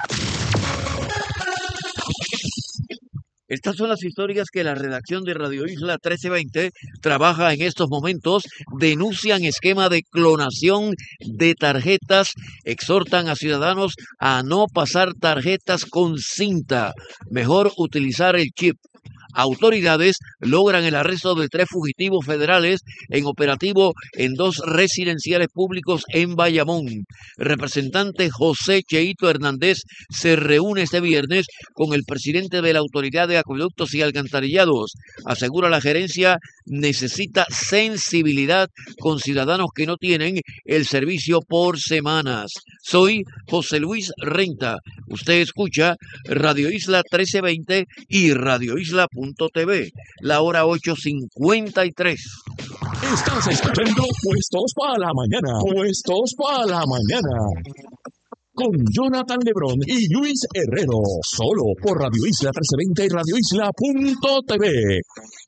Estas son las historias que la redacción de Radio Isla 1320 trabaja en estos momentos. Denuncian esquema de clonación de tarjetas, exhortan a ciudadanos a no pasar tarjetas con cinta, mejor utilizar el chip. Autoridades logran el arresto de 3 fugitivos federales en operativo en 2 residenciales públicos en Bayamón. Representante José Cheito Hernández se reúne este viernes con el presidente de la Autoridad de Acueductos y Alcantarillados. Asegura la gerencia necesita sensibilidad con ciudadanos que no tienen el servicio por semanas. Soy José Luis Renta. Usted escucha Radio Isla 1320 y radioisla.tv. La hora 8:53. Estás escuchando Puestos para la Mañana. Puestos para la Mañana. Con Jonathan Lebrón y Luis Herrero. Solo por Radio Isla 1320 y radioisla.tv.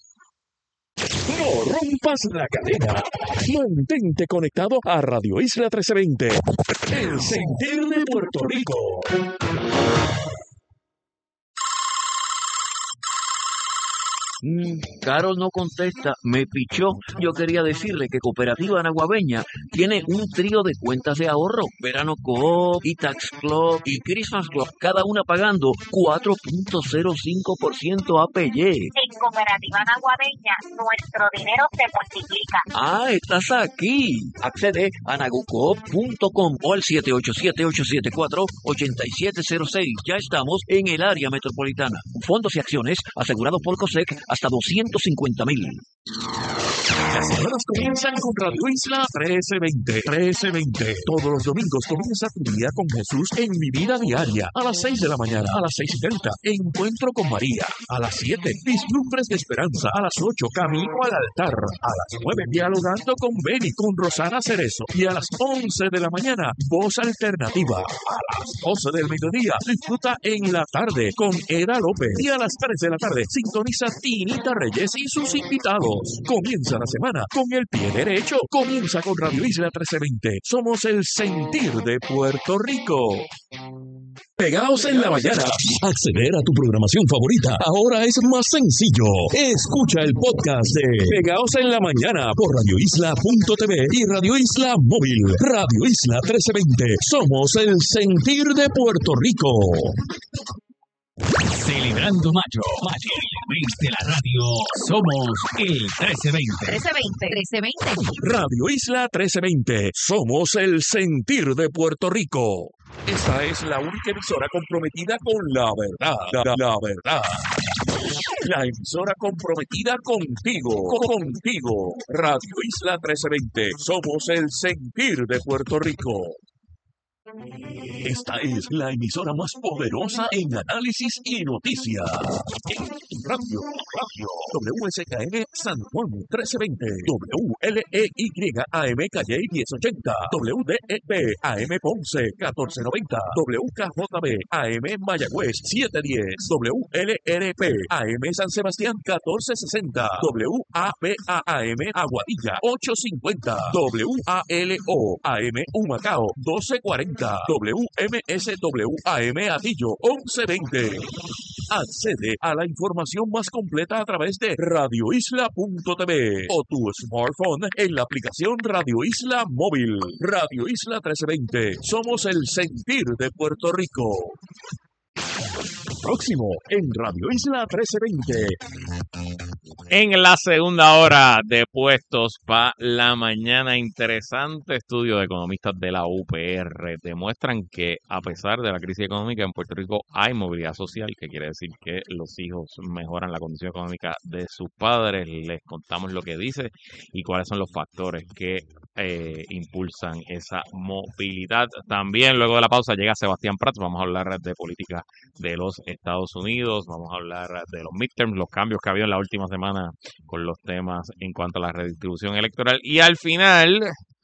No rompas la cadena. Mantente conectado a Radio Isla 1320. El sentir de Puerto Rico. Carol no contesta, me pichó. Yo quería decirle que Cooperativa Naguabeña tiene un trío de cuentas de ahorro. Verano Coop, Tax Club y Christmas Club, cada una pagando 4.05% APY. En Cooperativa Naguabeña, nuestro dinero se multiplica. Ah, estás aquí. Accede a nagucoop.com o al 787-874-8706. Ya estamos en el área metropolitana. Fondos y acciones asegurados por COSEC hasta 250,000. Las semanas comienzan con Radio Isla 1320. Todos los domingos comienza tu día con Jesús en Mi Vida Diaria. A las 6 de la mañana, a las 6:30, Encuentro con María. A las 7, Vislumbres de Esperanza. A las 8, Camino al Altar. A las 9, Dialogando con Beni, con Rosana Cerezo. Y a las 11 de la mañana, Voz Alternativa. A las 12 del mediodía, disfruta en la tarde con Eda López. Y a las 3 de la tarde, sintoniza Tinita Reyes y sus invitados. Comienza la semana con el pie derecho. Comienza con Radio Isla 1320. Somos el sentir de Puerto Rico. Pegaos en la mañana. Acceder a tu programación favorita ahora es más sencillo. Escucha el podcast de Pegaos en la mañana por radioisla.tv y Radio Isla Móvil. Radio Isla 1320. Somos el sentir de Puerto Rico. Celebrando mayo, el mes de la radio, somos el 1320. 1320. Radio Isla 1320. Somos el sentir de Puerto Rico. Esta es la única emisora comprometida con la verdad. La verdad. La emisora comprometida contigo. Radio Isla 1320. Somos el sentir de Puerto Rico. Esta es la emisora más poderosa en análisis y noticias. Radio WSKN San Juan 1320, WLEY AM Calle 1080, WDEP AM Ponce 1490, WKJB AM Mayagüez 710, WLRP AM San Sebastián 1460, WAPA AM Aguadilla 850, WALO AM Humacao 1240, WMSWAM Atillo 1120. Accede a la información más completa a través de radioisla.tv o tu smartphone en la aplicación Radio Isla Móvil. Radio Isla 1320. Somos el sentir de Puerto Rico. Próximo en Radio Isla 1320. En la segunda hora de Puestos para la Mañana, interesante estudio de economistas de la UPR demuestran que a pesar de la crisis económica en Puerto Rico hay movilidad social, que quiere decir que los hijos mejoran la condición económica de sus padres. Les contamos lo que dice y cuáles son los factores que impulsan esa movilidad. También luego de la pausa llega Sebastián Prats. Vamos a hablar de política de los Estados Unidos, vamos a hablar de los midterms, los cambios que ha habido en la última semana con los temas en cuanto a la redistribución electoral, y al final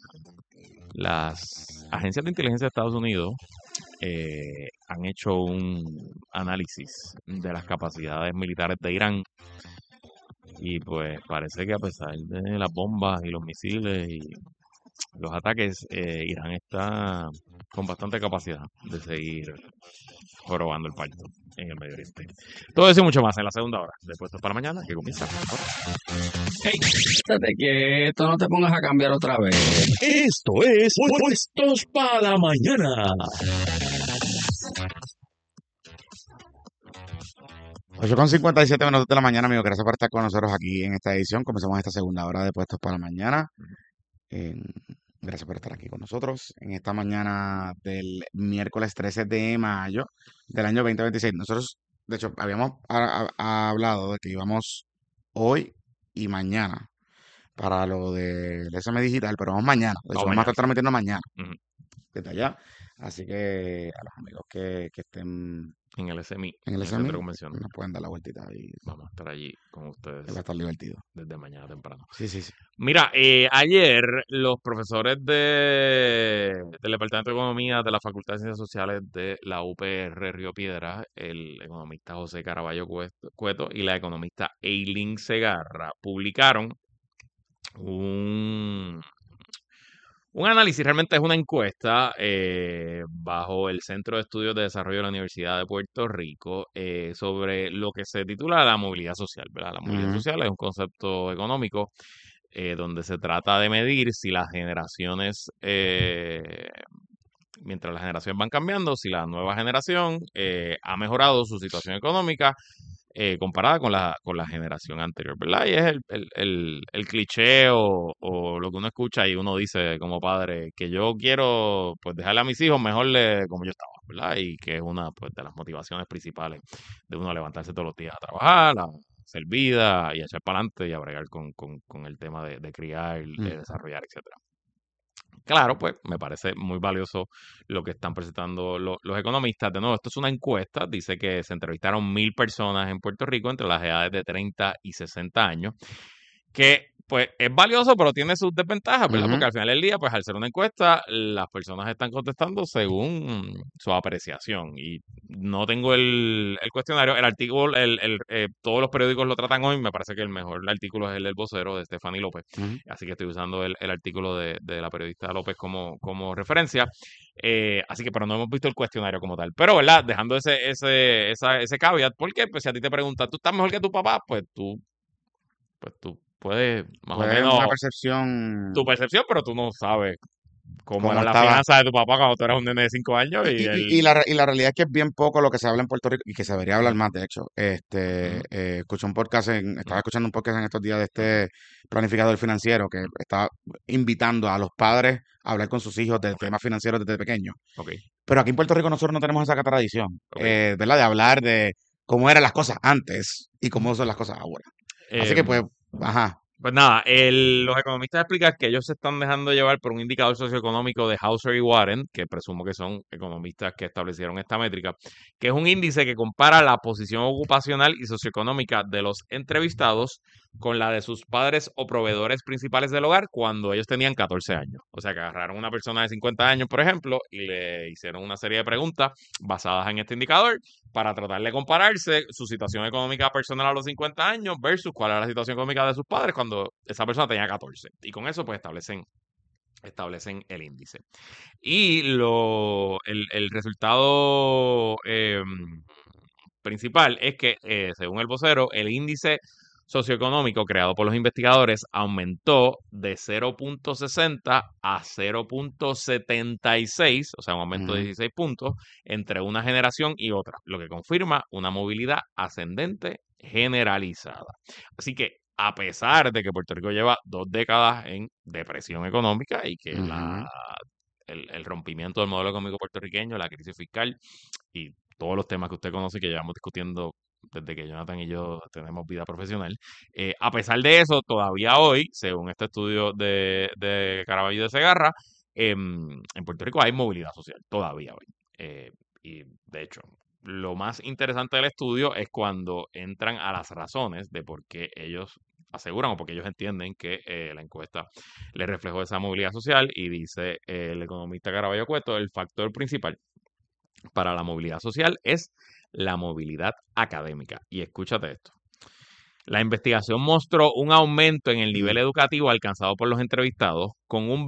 las agencias de inteligencia de Estados Unidos han hecho un análisis de las capacidades militares de Irán y pues parece que a pesar de las bombas y los misiles y los ataques, Irán está con bastante capacidad de seguir jorobando el parto en el Medio Oriente. Todo eso y mucho más en la segunda hora de Puestos para la Mañana, que comienza ahora. Hey, estate quieto, no te pongas a cambiar otra vez. Esto es Puestos para la Mañana. 8:57 minutos de la mañana, amigo. Gracias por estar con nosotros aquí en esta edición. Comenzamos esta segunda hora de Puestos para la Mañana. Gracias por estar aquí con nosotros en esta mañana del miércoles 13 de mayo del año 2026. Nosotros, de hecho, habíamos hablado de que íbamos hoy y mañana para lo del SM Digital, pero vamos mañana. De hecho, vamos a estar transmitiendo mañana desde allá. Así que a los amigos que estén en el SMI, en el SMI, convención, nos pueden dar la vueltita y vamos a estar allí con ustedes. Va a estar divertido. Desde mañana temprano. Sí. Mira, ayer los profesores del Departamento de Economía de la Facultad de Ciencias Sociales de la UPR Río Piedras, el economista José Caraballo Cueto y la economista Eileen Segarra, publicaron un análisis, realmente es una encuesta bajo el Centro de Estudios de Desarrollo de la Universidad de Puerto Rico sobre lo que se titula la movilidad social, ¿verdad? La movilidad social es un concepto económico donde se trata de medir si las generaciones, mientras las generaciones van cambiando, si la nueva generación ha mejorado su situación económica comparada con la generación anterior, ¿verdad? Y es el cliché o lo que uno escucha y uno dice como padre que yo quiero pues dejarle a mis hijos mejor como yo estaba, ¿verdad? Y que es una pues de las motivaciones principales de uno levantarse todos los días a trabajar, a hacer vida y a echar para adelante y a bregar con el tema de criar, de desarrollar, etcétera. Claro, pues me parece muy valioso lo que están presentando los economistas. De nuevo, esto es una encuesta, dice que se entrevistaron 1,000 personas en Puerto Rico entre las edades de 30 y 60 años, que pues es valioso, pero tiene sus desventajas, ¿verdad? Porque al final del día, pues al ser una encuesta, las personas están contestando según su apreciación. Y no tengo el cuestionario, el artículo, todos los periódicos lo tratan hoy, me parece que el mejor artículo es el del vocero de Stephanie López. Así que estoy usando el artículo de la periodista López como referencia. Así que, pero no hemos visto el cuestionario como tal. Pero, ¿verdad? Dejando ese caveat, porque pues si a ti te preguntan, ¿tú estás mejor que tu papá? Pues tú puedes más o menos una percepción. Tu percepción, pero tú no sabes cómo era la finanza de tu papá cuando tú eras un nene de 5 años. Y la realidad es que es bien poco lo que se habla en Puerto Rico y que se debería hablar más, de hecho. Escuché un podcast, estaba escuchando un podcast en estos días de este planificador financiero que estaba invitando a los padres a hablar con sus hijos de temas financieros desde pequeños. Pero aquí en Puerto Rico nosotros no tenemos esa tradición, ¿verdad? De hablar de cómo eran las cosas antes y cómo son las cosas ahora. Así que pues, ajá. Pues nada, los economistas explican que ellos se están dejando llevar por un indicador socioeconómico de Hauser y Warren, que presumo que son economistas que establecieron esta métrica, que es un índice que compara la posición ocupacional y socioeconómica de los entrevistados con la de sus padres o proveedores principales del hogar cuando ellos tenían 14 años. O sea, que agarraron a una persona de 50 años, por ejemplo, y le hicieron una serie de preguntas basadas en este indicador para tratar de compararse su situación económica personal a los 50 años versus cuál era la situación económica de sus padres cuando esa persona tenía 14. Y con eso, pues, establecen el índice. Y el resultado principal es que, según el vocero, el índice socioeconómico creado por los investigadores aumentó de 0.60 a 0.76, o sea, un aumento de 16 puntos entre una generación y otra, lo que confirma una movilidad ascendente generalizada. Así que, a pesar de que Puerto Rico lleva 2 décadas en depresión económica y que el rompimiento del modelo económico puertorriqueño, la crisis fiscal y todos los temas que usted conoce que llevamos discutiendo desde que Jonathan y yo tenemos vida profesional. A pesar de eso, todavía hoy, según este estudio de Caraballo de Segarra, en Puerto Rico hay movilidad social, todavía hoy. Y de hecho, lo más interesante del estudio es cuando entran a las razones de por qué ellos aseguran o porque ellos entienden que la encuesta les reflejó esa movilidad social, y dice el economista Caraballo Cueto, el factor principal para la movilidad social es la movilidad académica. Y escúchate esto. La investigación mostró un aumento en el nivel educativo alcanzado por los entrevistados, con un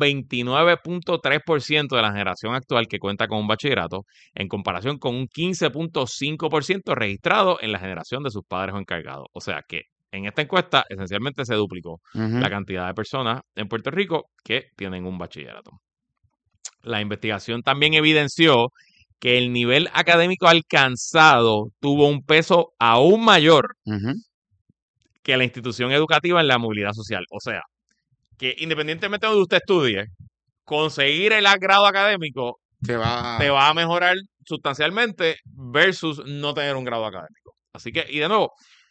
29.3% de la generación actual que cuenta con un bachillerato, en comparación con un 15.5% registrado en la generación de sus padres o encargados. O sea que en esta encuesta esencialmente se duplicó la cantidad de personas en Puerto Rico que tienen un bachillerato. La investigación también evidenció que el nivel académico alcanzado tuvo un peso aún mayor que la institución educativa en la movilidad social. O sea, que independientemente de donde usted estudie, conseguir el grado académico te va a mejorar sustancialmente versus no tener un grado académico. Así que, y de nuevo,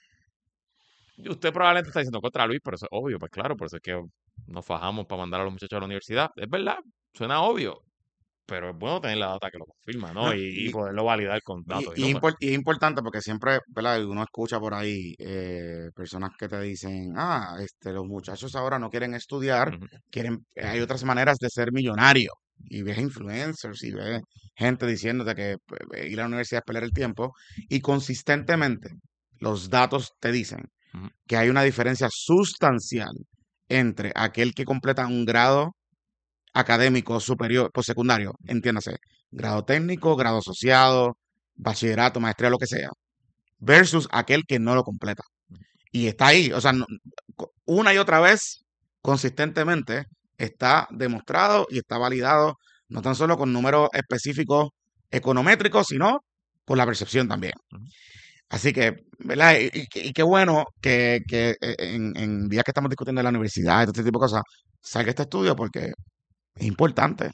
usted probablemente está diciendo contra Luis, pero eso es obvio, pues claro, por eso es que nos fajamos para mandar a los muchachos a la universidad. Es verdad, suena obvio, pero es bueno tener la data que lo confirma, ¿no? Y poderlo validar con datos. Y es importante porque siempre, ¿verdad? Uno escucha por ahí personas que te dicen, los muchachos ahora no quieren estudiar, hay otras maneras de ser millonario. Y ves influencers y ves gente diciéndote que ir a la universidad es perder el tiempo. Y consistentemente los datos te dicen que hay una diferencia sustancial entre aquel que completa un grado académico superior, postsecundario, entiéndase, grado técnico, grado asociado, bachillerato, maestría, lo que sea, versus aquel que no lo completa. Y está ahí, o sea, una y otra vez, consistentemente, está demostrado y está validado, no tan solo con números específicos econométricos, sino con la percepción también. Así que, ¿verdad? Y qué bueno que en días que estamos discutiendo en la universidad y todo este tipo de cosas, salga este estudio porque es importante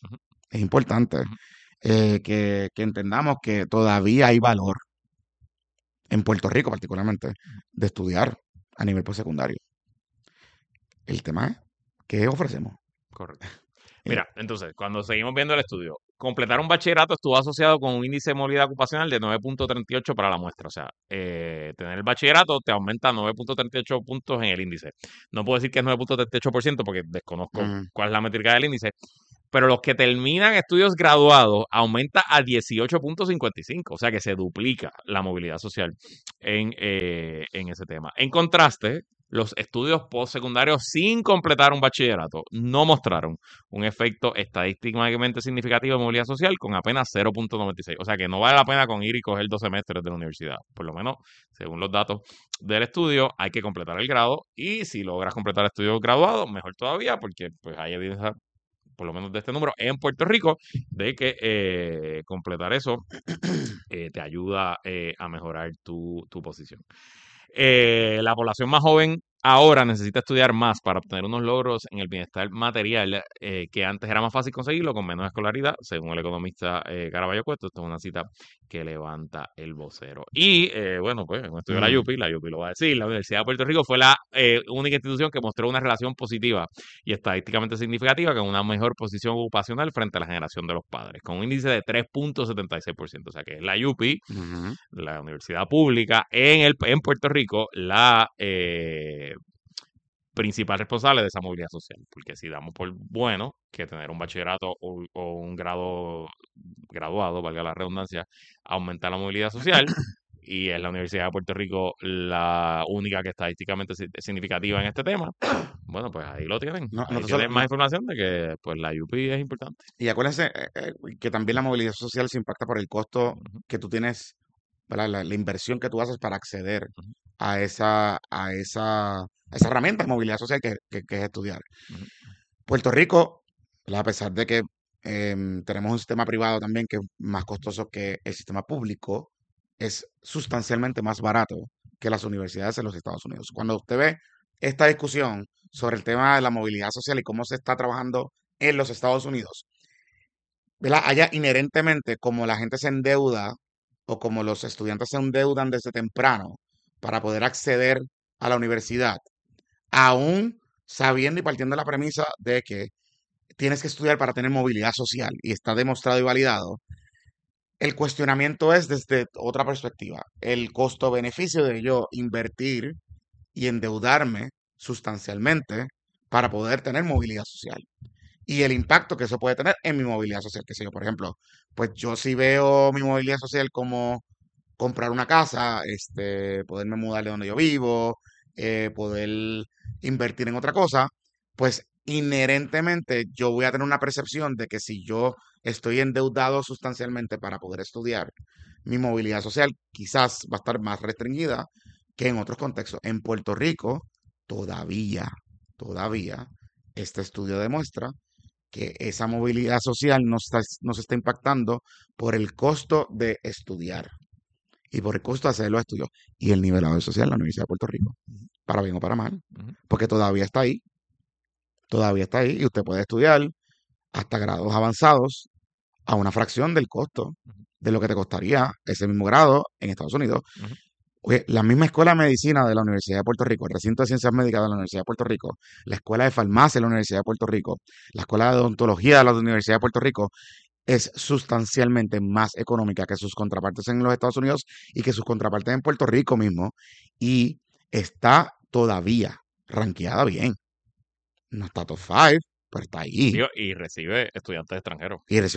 que entendamos que todavía hay valor en Puerto Rico particularmente de estudiar a nivel postsecundario. El tema es, ¿qué ofrecemos? Correcto. Mira, entonces, cuando seguimos viendo el estudio, completar un bachillerato estuvo asociado con un índice de movilidad ocupacional de 9.38 para la muestra. O sea, tener el bachillerato te aumenta 9.38 puntos en el índice. No puedo decir que es 9.38% porque desconozco cuál es la métrica del índice, pero los que terminan estudios graduados aumenta a 18.55, o sea que se duplica la movilidad social en ese tema. En contraste, los estudios postsecundarios sin completar un bachillerato no mostraron un efecto estadísticamente significativo de movilidad social con apenas 0.96. O sea que no vale la pena con ir y coger 2 semestres de la universidad. Por lo menos, según los datos del estudio, hay que completar el grado y si logras completar estudios graduados, mejor todavía porque pues hay evidencia, por lo menos de este número, en Puerto Rico, de que completar eso te ayuda a mejorar tu posición. La población más joven ahora necesita estudiar más para obtener unos logros en el bienestar material que antes era más fácil conseguirlo con menos escolaridad, según el economista Caraballo Cueto. Esto es una cita que levanta el vocero. Y bueno, pues un estudio de la UPI lo va a decir, la Universidad de Puerto Rico fue la única institución que mostró una relación positiva y estadísticamente significativa con una mejor posición ocupacional frente a la generación de los padres, con un índice de 3.76%. O sea que es la UPI, la universidad pública en Puerto Rico, la principal responsable de esa movilidad social, porque si damos por bueno que tener un bachillerato o un grado graduado, valga la redundancia, aumenta la movilidad social y es la Universidad de Puerto Rico la única que estadísticamente es significativa en este tema, bueno, pues ahí lo tienen. Tienen más información de que pues la UPI es importante. Y acuérdense que también la movilidad social se impacta por el costo que tú tienes, la inversión que tú haces para acceder a esa herramienta de movilidad social que es estudiar. Puerto Rico, a pesar de que tenemos un sistema privado también que es más costoso que el sistema público, es sustancialmente más barato que las universidades en los Estados Unidos. Cuando usted ve esta discusión sobre el tema de la movilidad social y cómo se está trabajando en los Estados Unidos, ¿verdad? Allá inherentemente, como la gente se endeuda o como los estudiantes se endeudan desde temprano para poder acceder a la universidad, aún sabiendo y partiendo de la premisa de que tienes que estudiar para tener movilidad social y está demostrado y validado, el cuestionamiento es desde otra perspectiva. El costo-beneficio de yo invertir y endeudarme sustancialmente para poder tener movilidad social. Y el impacto que eso puede tener en mi movilidad social. Que sé yo, por ejemplo, pues yo sí veo mi movilidad social como comprar una casa, poderme mudar de donde yo vivo, poder invertir en otra cosa, pues inherentemente yo voy a tener una percepción de que si yo estoy endeudado sustancialmente para poder estudiar, mi movilidad social quizás va a estar más restringida que en otros contextos. En Puerto Rico, todavía, este estudio demuestra que esa movilidad social nos está impactando por el costo de estudiar y por el costo de hacer los estudios y el nivelado social en la Universidad de Puerto Rico, para bien o para mal, porque todavía está ahí y usted puede estudiar hasta grados avanzados a una fracción del costo de lo que te costaría ese mismo grado en Estados Unidos. Oye, la misma escuela de medicina de la Universidad de Puerto Rico, el recinto de ciencias médicas de la Universidad de Puerto Rico, la escuela de farmacia de la Universidad de Puerto Rico, la escuela de odontología de la Universidad de Puerto Rico, es sustancialmente más económica que sus contrapartes en los Estados Unidos y que sus contrapartes en Puerto Rico mismo, y está todavía rankeada bien. No está top 5, pero está ahí. Y recibe estudiantes extranjeros.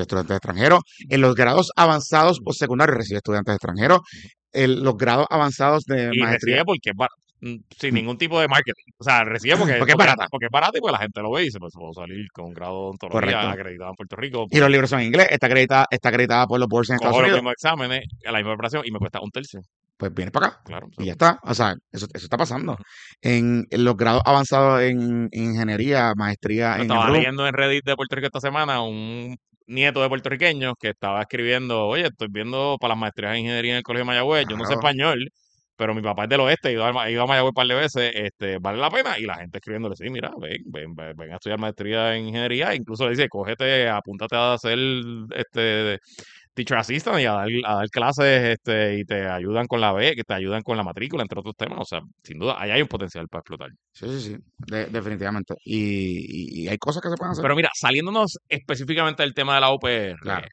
En los grados avanzados postsecundarios recibe estudiantes extranjeros. Los grados avanzados de y maestría. Recibe porque sin ningún tipo de marketing. O sea, recibe porque es barata. Porque es barata y pues la gente lo ve y dice, pues puedo salir con un grado de ontología acreditado en Puerto Rico. Y los libros son en inglés, está acreditada por los boards en Estados Unidos. Los mismos exámenes, a la misma preparación y me cuesta un tercio. Pues vienes para acá. Claro. Y ya está. O sea, eso está pasando. En los grados avanzados en ingeniería, maestría estaba leyendo en Reddit de Puerto Rico esta semana un nieto de puertorriqueños que estaba escribiendo, oye, estoy viendo para las maestrías en ingeniería en el Colegio de Mayagüez, yo no sé español, pero mi papá es del oeste, he ido a Mayagüez un par de veces, vale la pena, y la gente escribiéndole, sí, mira, ven a estudiar maestría en ingeniería, incluso le dice, apúntate a hacer teacher assistant y a dar clases y te ayudan con que te ayudan con la matrícula, entre otros temas. O sea, sin duda, ahí hay un potencial para explotar. Sí, definitivamente. Y hay cosas que se pueden hacer. Pero mira, saliéndonos específicamente del tema de la UPR, claro.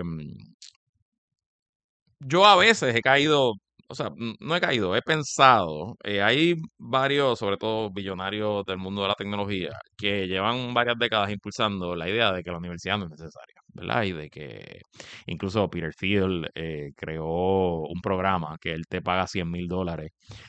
Yo a veces he caído, o sea, no he caído, he pensado, hay varios, sobre todo billonarios del mundo de la tecnología, que llevan varias décadas impulsando la idea de que la universidad no es necesaria, ¿verdad? Y de que incluso Peter Thiel creó un programa que él te paga $100,000